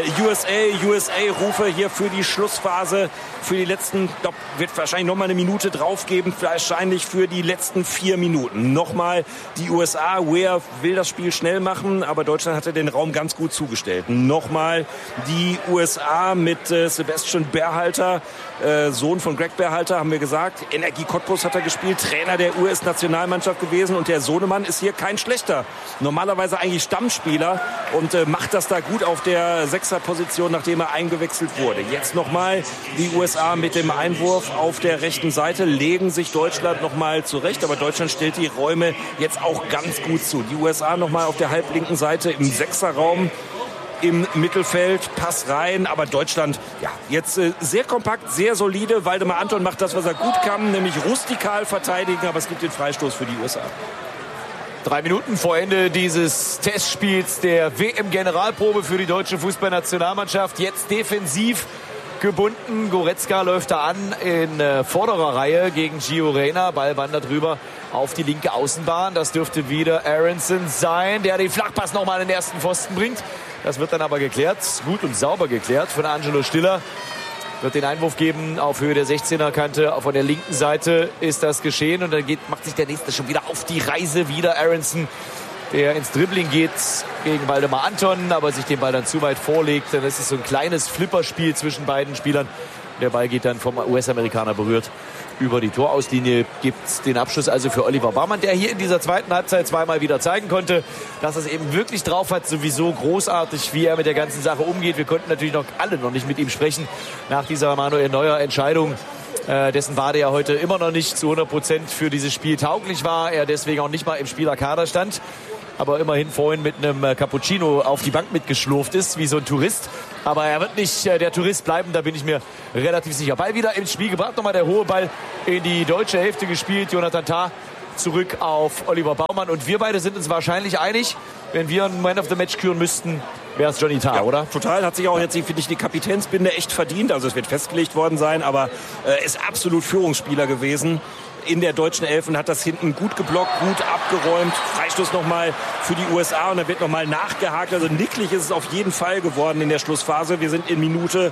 USA-Rufe hier für die Schlussphase, für die letzten, ich glaube, wird wahrscheinlich nochmal eine Minute draufgeben, wahrscheinlich für die letzten 4 Minuten. Nochmal die USA, Weah will das Spiel schnell machen, aber Deutschland hatte den Raum ganz gut zugestellt. Nochmal die USA mit Sebastian Berhalter, Sohn von Greg Berhalter, haben wir gesagt. Energie Cottbus hat er gespielt, Trainer der US-Nationalmannschaft gewesen und der Sohnemann ist hier kein schlechter. Normalerweise eigentlich Stammspieler und macht das da gut auf der 6er-Position, nachdem er eingewechselt wurde. Jetzt nochmal die USA mit dem Einwurf auf der rechten Seite, legen sich Deutschland nochmal zurecht, aber Deutschland stellt die Räume jetzt auch ganz gut zu. Die USA nochmal auf der halblinken Seite im 6er-Raum. Im Mittelfeld, Pass rein, aber Deutschland, ja, jetzt sehr kompakt, sehr solide. Waldemar Anton macht das, was er gut kann, nämlich rustikal verteidigen, aber es gibt den Freistoß für die USA. 3 Minuten vor Ende dieses Testspiels der WM-Generalprobe für die deutsche Fußballnationalmannschaft. Jetzt defensiv gebunden. Goretzka läuft da an in vorderer Reihe gegen Gio Reyna. Ball wandert rüber auf die linke Außenbahn. Das dürfte wieder Aronson sein, der den Flachpass nochmal in den ersten Pfosten bringt. Das wird dann aber geklärt, gut und sauber geklärt von Angelo Stiller. Wird den Einwurf geben auf Höhe der 16er-Kante. Von der linken Seite ist das geschehen. Und dann macht sich der Nächste schon wieder auf die Reise. Wieder Aronson, der ins Dribbling geht gegen Waldemar Anton, aber sich den Ball dann zu weit vorlegt. Dann ist es so ein kleines Flipperspiel zwischen beiden Spielern. Der Ball geht dann vom US-Amerikaner berührt über die Torauslinie. Gibt den Abschluss also für Oliver Baumann, der hier in dieser zweiten Halbzeit zweimal wieder zeigen konnte, dass er es eben wirklich drauf hat. Sowieso großartig, wie er mit der ganzen Sache umgeht. Wir konnten natürlich alle noch nicht mit ihm sprechen nach dieser Manuel Neuer Entscheidung, dessen Wade ja heute immer noch nicht zu 100% für dieses Spiel tauglich war. Er deswegen auch nicht mal im Spielerkader stand, aber immerhin vorhin mit einem Cappuccino auf die Bank mitgeschlurft ist, wie so ein Tourist. Aber er wird nicht der Tourist bleiben, da bin ich mir relativ sicher. Ball wieder ins Spiel gebracht, nochmal der hohe Ball in die deutsche Hälfte gespielt. Jonathan Tah zurück auf Oliver Baumann. Und wir beide sind uns wahrscheinlich einig, wenn wir einen Man of the Match küren müssten, wäre es Johnny Tah, ja, oder? Total, hat sich auch jetzt, finde ich, die Kapitänsbinde echt verdient. Also es wird festgelegt worden sein, aber ist absolut Führungsspieler gewesen in der deutschen Elf und hat das hinten gut geblockt, gut abgeräumt. Freistoß nochmal für die USA und dann wird nochmal nachgehakt. Also nicklig ist es auf jeden Fall geworden in der Schlussphase. Wir sind in Minute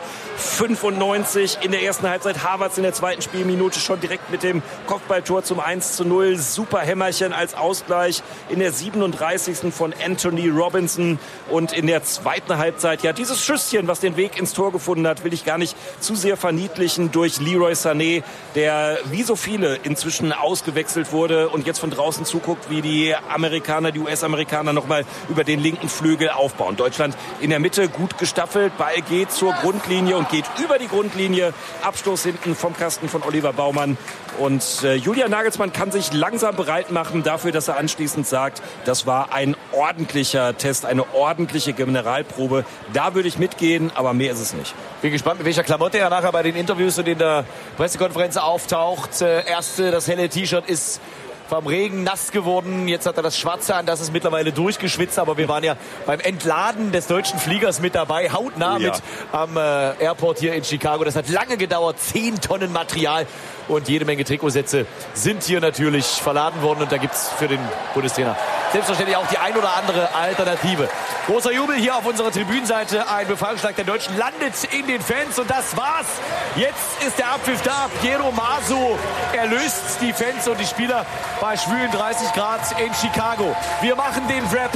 95 in der ersten Halbzeit. Havertz in der zweiten Spielminute schon direkt mit dem Kopfballtor zum 1:0. Super Hämmerchen als Ausgleich in der 37. von Anthony Robinson. Und in der zweiten Halbzeit, ja, dieses Schüsschen, was den Weg ins Tor gefunden hat, will ich gar nicht zu sehr verniedlichen, durch Leroy Sané, der wie so viele inzwischen ausgewechselt wurde und jetzt von draußen zuguckt, wie die US-Amerikaner nochmal über den linken Flügel aufbauen. Deutschland in der Mitte gut gestaffelt, Ball geht zur Grundlinie und geht über die Grundlinie. Abstoß hinten vom Kasten von Oliver Baumann. Und Julian Nagelsmann kann sich langsam bereit machen dafür, dass er anschließend sagt, das war ein ordentlicher Test, eine ordentliche Generalprobe. Da würde ich mitgehen, aber mehr ist es nicht. Bin gespannt, mit welcher Klamotte er nachher bei den Interviews und in der Pressekonferenz auftaucht. Das helle T-Shirt ist vom Regen nass geworden. Jetzt hat er das Schwarze an, das ist mittlerweile durchgeschwitzt. Aber wir waren ja beim Entladen des deutschen Fliegers mit dabei, hautnah mit am Airport hier in Chicago. Das hat lange gedauert, 10 Tonnen Material und jede Menge Trikotsätze sind hier natürlich verladen worden. Und da gibt's für den Bundestrainer selbstverständlich auch die ein oder andere Alternative. Großer Jubel hier auf unserer Tribünenseite. Ein Befreiungsschlag der Deutschen landet in den Fans und das war's. Jetzt ist der Abpfiff da. Piero Maso erlöst die Fans und die Spieler bei schwülen 30 Grad in Chicago. Wir machen den Wrap.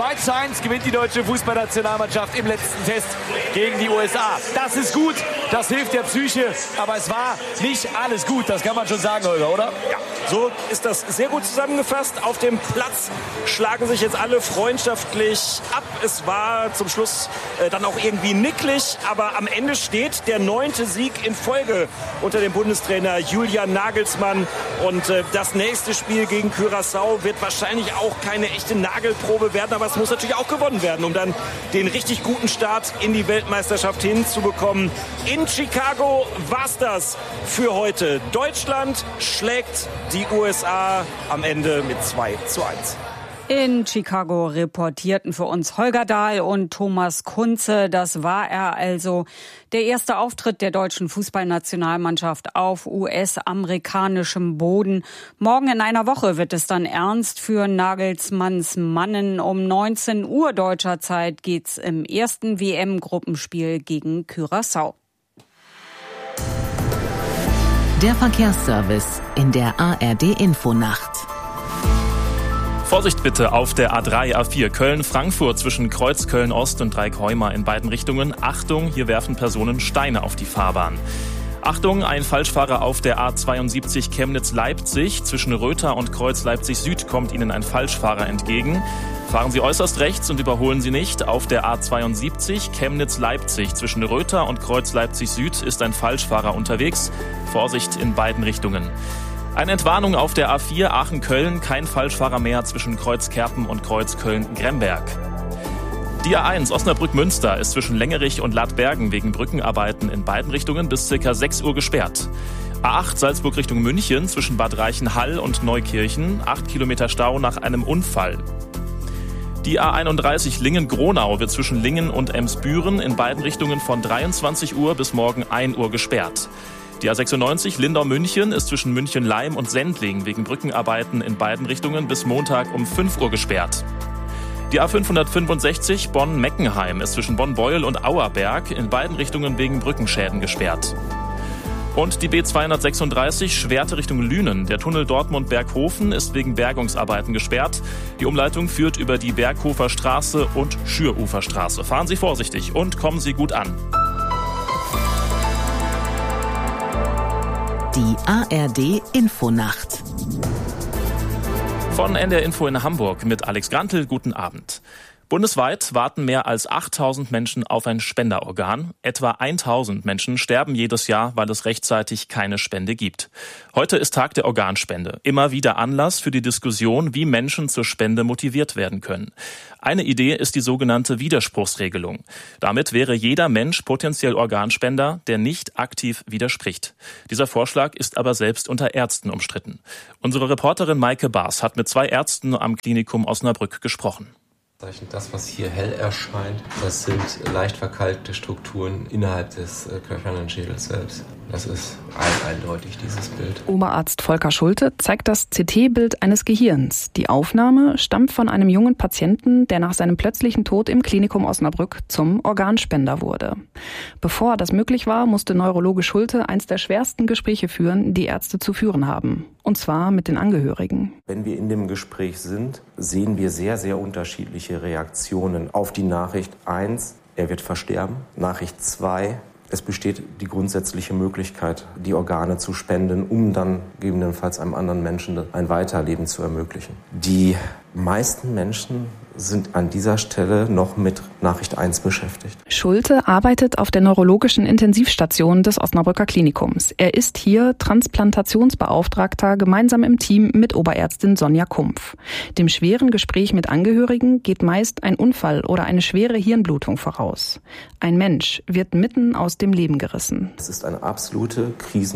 2:1 gewinnt die deutsche Fußballnationalmannschaft im letzten Test gegen die USA. Das ist gut, das hilft der Psyche, aber es war nicht alles gut, das kann man schon sagen, Holger, oder? Ja, so ist das sehr gut zusammengefasst. Auf dem Platz schlagen sich jetzt alle freundschaftlich ab. Es war zum Schluss dann auch irgendwie nicklig, aber am Ende steht der 9. Sieg in Folge unter dem Bundestrainer Julian Nagelsmann. Und das nächste Spiel gegen Curaçao wird wahrscheinlich auch keine echte Nagelprobe werden, aber es muss natürlich auch gewonnen werden, um dann den richtig guten Start in die Weltmeisterschaft hinzubekommen. In Chicago war's das für heute. Deutschland schlägt die USA am Ende mit 2:1. In Chicago reportierten für uns Holger Dahl und Thomas Kunze. Das war er also, der erste Auftritt der deutschen Fußballnationalmannschaft auf US-amerikanischem Boden. Morgen in einer Woche wird es dann ernst für Nagelsmanns Mannen. Um 19 Uhr deutscher Zeit geht's im ersten WM-Gruppenspiel gegen Curaçao. Der Verkehrsservice in der ARD-Infonacht. Vorsicht bitte auf der A3, A4 Köln-Frankfurt zwischen Kreuz Köln-Ost und Dreieckheuma in beiden Richtungen. Achtung, hier werfen Personen Steine auf die Fahrbahn. Achtung, ein Falschfahrer auf der A72 Chemnitz-Leipzig. Zwischen Rötha und Kreuz Leipzig-Süd kommt Ihnen ein Falschfahrer entgegen. Fahren Sie äußerst rechts und überholen Sie nicht. Auf der A72 Chemnitz-Leipzig zwischen Rötha und Kreuz Leipzig-Süd ist ein Falschfahrer unterwegs. Vorsicht in beiden Richtungen. Eine Entwarnung auf der A4 Aachen-Köln, kein Falschfahrer mehr zwischen Kreuz Kerpen und Kreuz Köln-Gremberg. Die A1 Osnabrück-Münster ist zwischen Längerich und Ladbergen wegen Brückenarbeiten in beiden Richtungen bis ca. 6 Uhr gesperrt. A8 Salzburg Richtung München zwischen Bad Reichenhall und Neukirchen, 8 Kilometer Stau nach einem Unfall. Die A31 Lingen-Gronau wird zwischen Lingen und Emsbüren in beiden Richtungen von 23 Uhr bis morgen 1 Uhr gesperrt. Die A96 Lindau-München ist zwischen München-Laim und Sendling wegen Brückenarbeiten in beiden Richtungen bis Montag um 5 Uhr gesperrt. Die A565 Bonn-Meckenheim ist zwischen Bonn-Beuel und Auerberg in beiden Richtungen wegen Brückenschäden gesperrt. Und die B236 Schwerte Richtung Lünen. Der Tunnel Dortmund-Berghofen ist wegen Bergungsarbeiten gesperrt. Die Umleitung führt über die Berghofer Straße und Schüruferstraße. Fahren Sie vorsichtig und kommen Sie gut an. Die ARD Infonacht. Von NDR Info in Hamburg mit Alex Grantl. Guten Abend. Bundesweit warten mehr als 8.000 Menschen auf ein Spenderorgan. Etwa 1.000 Menschen sterben jedes Jahr, weil es rechtzeitig keine Spende gibt. Heute ist Tag der Organspende. Immer wieder Anlass für die Diskussion, wie Menschen zur Spende motiviert werden können. Eine Idee ist die sogenannte Widerspruchsregelung. Damit wäre jeder Mensch potenziell Organspender, der nicht aktiv widerspricht. Dieser Vorschlag ist aber selbst unter Ärzten umstritten. Unsere Reporterin Maike Baas hat mit 2 Ärzten am Klinikum Osnabrück gesprochen. Das, was hier hell erscheint, das sind leicht verkalkte Strukturen innerhalb des knöchernen Schädels selbst. Das ist eindeutig, dieses Bild. Oberarzt Volker Schulte zeigt das CT-Bild eines Gehirns. Die Aufnahme stammt von einem jungen Patienten, der nach seinem plötzlichen Tod im Klinikum Osnabrück zum Organspender wurde. Bevor das möglich war, musste Neurologe Schulte eins der schwersten Gespräche führen, die Ärzte zu führen haben. Und zwar mit den Angehörigen. Wenn wir in dem Gespräch sind, sehen wir sehr, sehr unterschiedliche Reaktionen auf die Nachricht 1, er wird versterben. Nachricht 2, es besteht die grundsätzliche Möglichkeit, die Organe zu spenden, um dann gegebenenfalls einem anderen Menschen ein Weiterleben zu ermöglichen. Die meisten Menschen sind an dieser Stelle noch mit Nachricht 1 beschäftigt. Schulte arbeitet auf der neurologischen Intensivstation des Osnabrücker Klinikums. Er ist hier Transplantationsbeauftragter gemeinsam im Team mit Oberärztin Sonja Kumpf. Dem schweren Gespräch mit Angehörigen geht meist ein Unfall oder eine schwere Hirnblutung voraus. Ein Mensch wird mitten aus dem Leben gerissen. Es ist eine absolute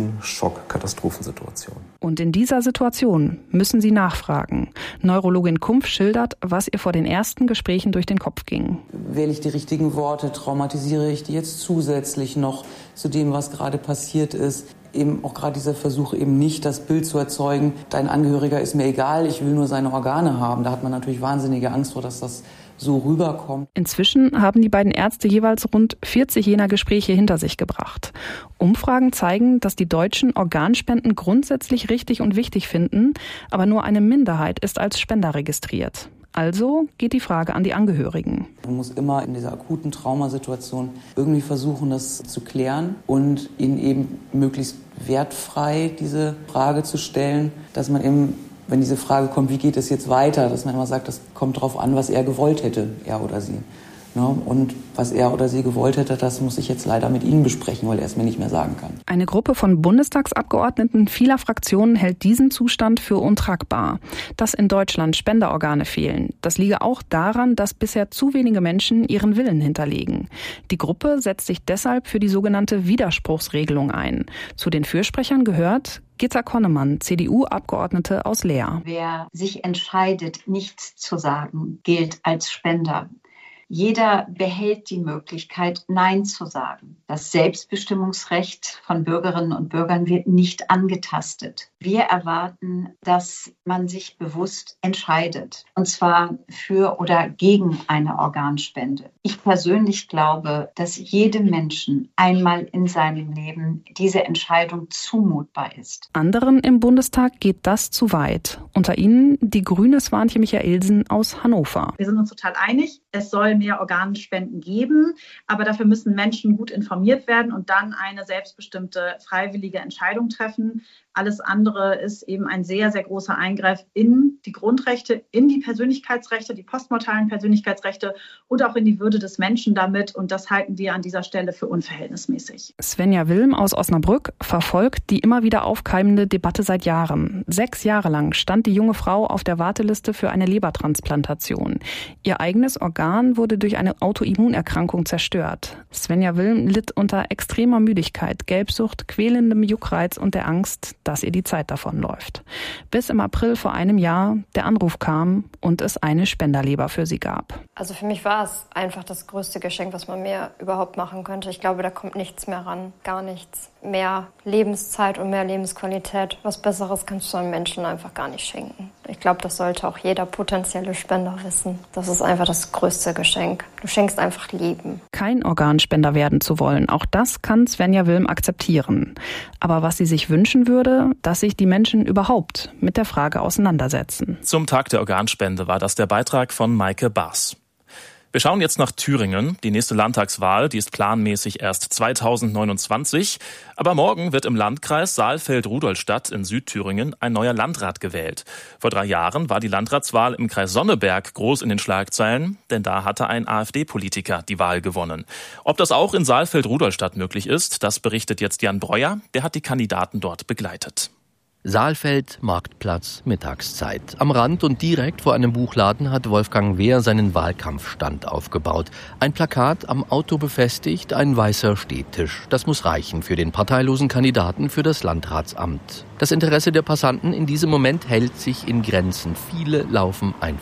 Krisen-Schock-Katastrophensituation. Und in dieser Situation müssen sie nachfragen. Neurologin Kumpf schildert, was ihr vor den ersten Gesprächen durch den Kopf ging. Wähle ich die richtigen Worte? Traumatisiere ich die jetzt zusätzlich noch zu dem, was gerade passiert ist? Eben auch gerade dieser Versuch, eben nicht das Bild zu erzeugen, dein Angehöriger ist mir egal, ich will nur seine Organe haben. Da hat man natürlich wahnsinnige Angst vor, dass das so rüberkommt. Inzwischen haben die beiden Ärzte jeweils rund 40 jener Gespräche hinter sich gebracht. Umfragen zeigen, dass die Deutschen Organspenden grundsätzlich richtig und wichtig finden, aber nur eine Minderheit ist als Spender registriert. Also geht die Frage an die Angehörigen. Man muss immer in dieser akuten Traumasituation irgendwie versuchen, das zu klären und ihnen eben möglichst wertfrei diese Frage zu stellen, dass man eben, wenn diese Frage kommt, wie geht es jetzt weiter, dass man immer sagt, das kommt darauf an, was er gewollt hätte, er oder sie. Und was er oder sie gewollt hätte, das muss ich jetzt leider mit Ihnen besprechen, weil er es mir nicht mehr sagen kann. Eine Gruppe von Bundestagsabgeordneten vieler Fraktionen hält diesen Zustand für untragbar. Dass in Deutschland Spenderorgane fehlen, das liege auch daran, dass bisher zu wenige Menschen ihren Willen hinterlegen. Die Gruppe setzt sich deshalb für die sogenannte Widerspruchsregelung ein. Zu den Fürsprechern gehört Gitta Konnemann, CDU-Abgeordnete aus Leer. Wer sich entscheidet, nichts zu sagen, gilt als Spender. Jeder behält die Möglichkeit, Nein zu sagen. Das Selbstbestimmungsrecht von Bürgerinnen und Bürgern wird nicht angetastet. Wir erwarten, dass man sich bewusst entscheidet, und zwar für oder gegen eine Organspende. Ich persönlich glaube, dass jedem Menschen einmal in seinem Leben diese Entscheidung zumutbar ist. Anderen im Bundestag geht das zu weit. Unter ihnen die grüne Swantje Michaelsen aus Hannover. Wir sind uns total einig, es soll mehr Organspenden geben, aber dafür müssen Menschen gut informiert werden und dann eine selbstbestimmte, freiwillige Entscheidung treffen. Alles andere ist eben ein sehr, sehr großer Eingriff in die Grundrechte, in die Persönlichkeitsrechte, die postmortalen Persönlichkeitsrechte und auch in die Würde des Menschen damit. Und das halten wir an dieser Stelle für unverhältnismäßig. Svenja Wilm aus Osnabrück verfolgt die immer wieder aufkeimende Debatte seit Jahren. 6 Jahre lang stand die junge Frau auf der Warteliste für eine Lebertransplantation. Ihr eigenes Organ wurde durch eine Autoimmunerkrankung zerstört. Svenja Wilm litt unter extremer Müdigkeit, Gelbsucht, quälendem Juckreiz und der Angst, dass ihr die Zeit davonläuft. Bis im April vor einem Jahr der Anruf kam und es eine Spenderleber für sie gab. Also für mich war es einfach das größte Geschenk, was man mir überhaupt machen könnte. Ich glaube, da kommt nichts mehr ran, gar nichts. Mehr Lebenszeit und mehr Lebensqualität. Was Besseres kannst du einem Menschen einfach gar nicht schenken. Ich glaube, das sollte auch jeder potenzielle Spender wissen. Das ist einfach das größte Geschenk. Du schenkst einfach Leben. Kein Organspender werden zu wollen, auch das kann Svenja Wilm akzeptieren. Aber was sie sich wünschen würde, dass sich die Menschen überhaupt mit der Frage auseinandersetzen. Zum Tag der Organspende war das der Beitrag von Maike Baas. Wir schauen jetzt nach Thüringen. Die nächste Landtagswahl, die ist planmäßig erst 2029. Aber morgen wird im Landkreis Saalfeld-Rudolstadt in Südthüringen ein neuer Landrat gewählt. Vor 3 Jahren war die Landratswahl im Kreis Sonneberg groß in den Schlagzeilen, denn da hatte ein AfD-Politiker die Wahl gewonnen. Ob das auch in Saalfeld-Rudolstadt möglich ist, das berichtet jetzt Jan Breuer. Der hat die Kandidaten dort begleitet. Saalfeld, Marktplatz, Mittagszeit. Am Rand und direkt vor einem Buchladen hat Wolfgang Wehr seinen Wahlkampfstand aufgebaut. Ein Plakat am Auto befestigt, ein weißer Stehtisch. Das muss reichen für den parteilosen Kandidaten für das Landratsamt. Das Interesse der Passanten in diesem Moment hält sich in Grenzen. Viele laufen einfach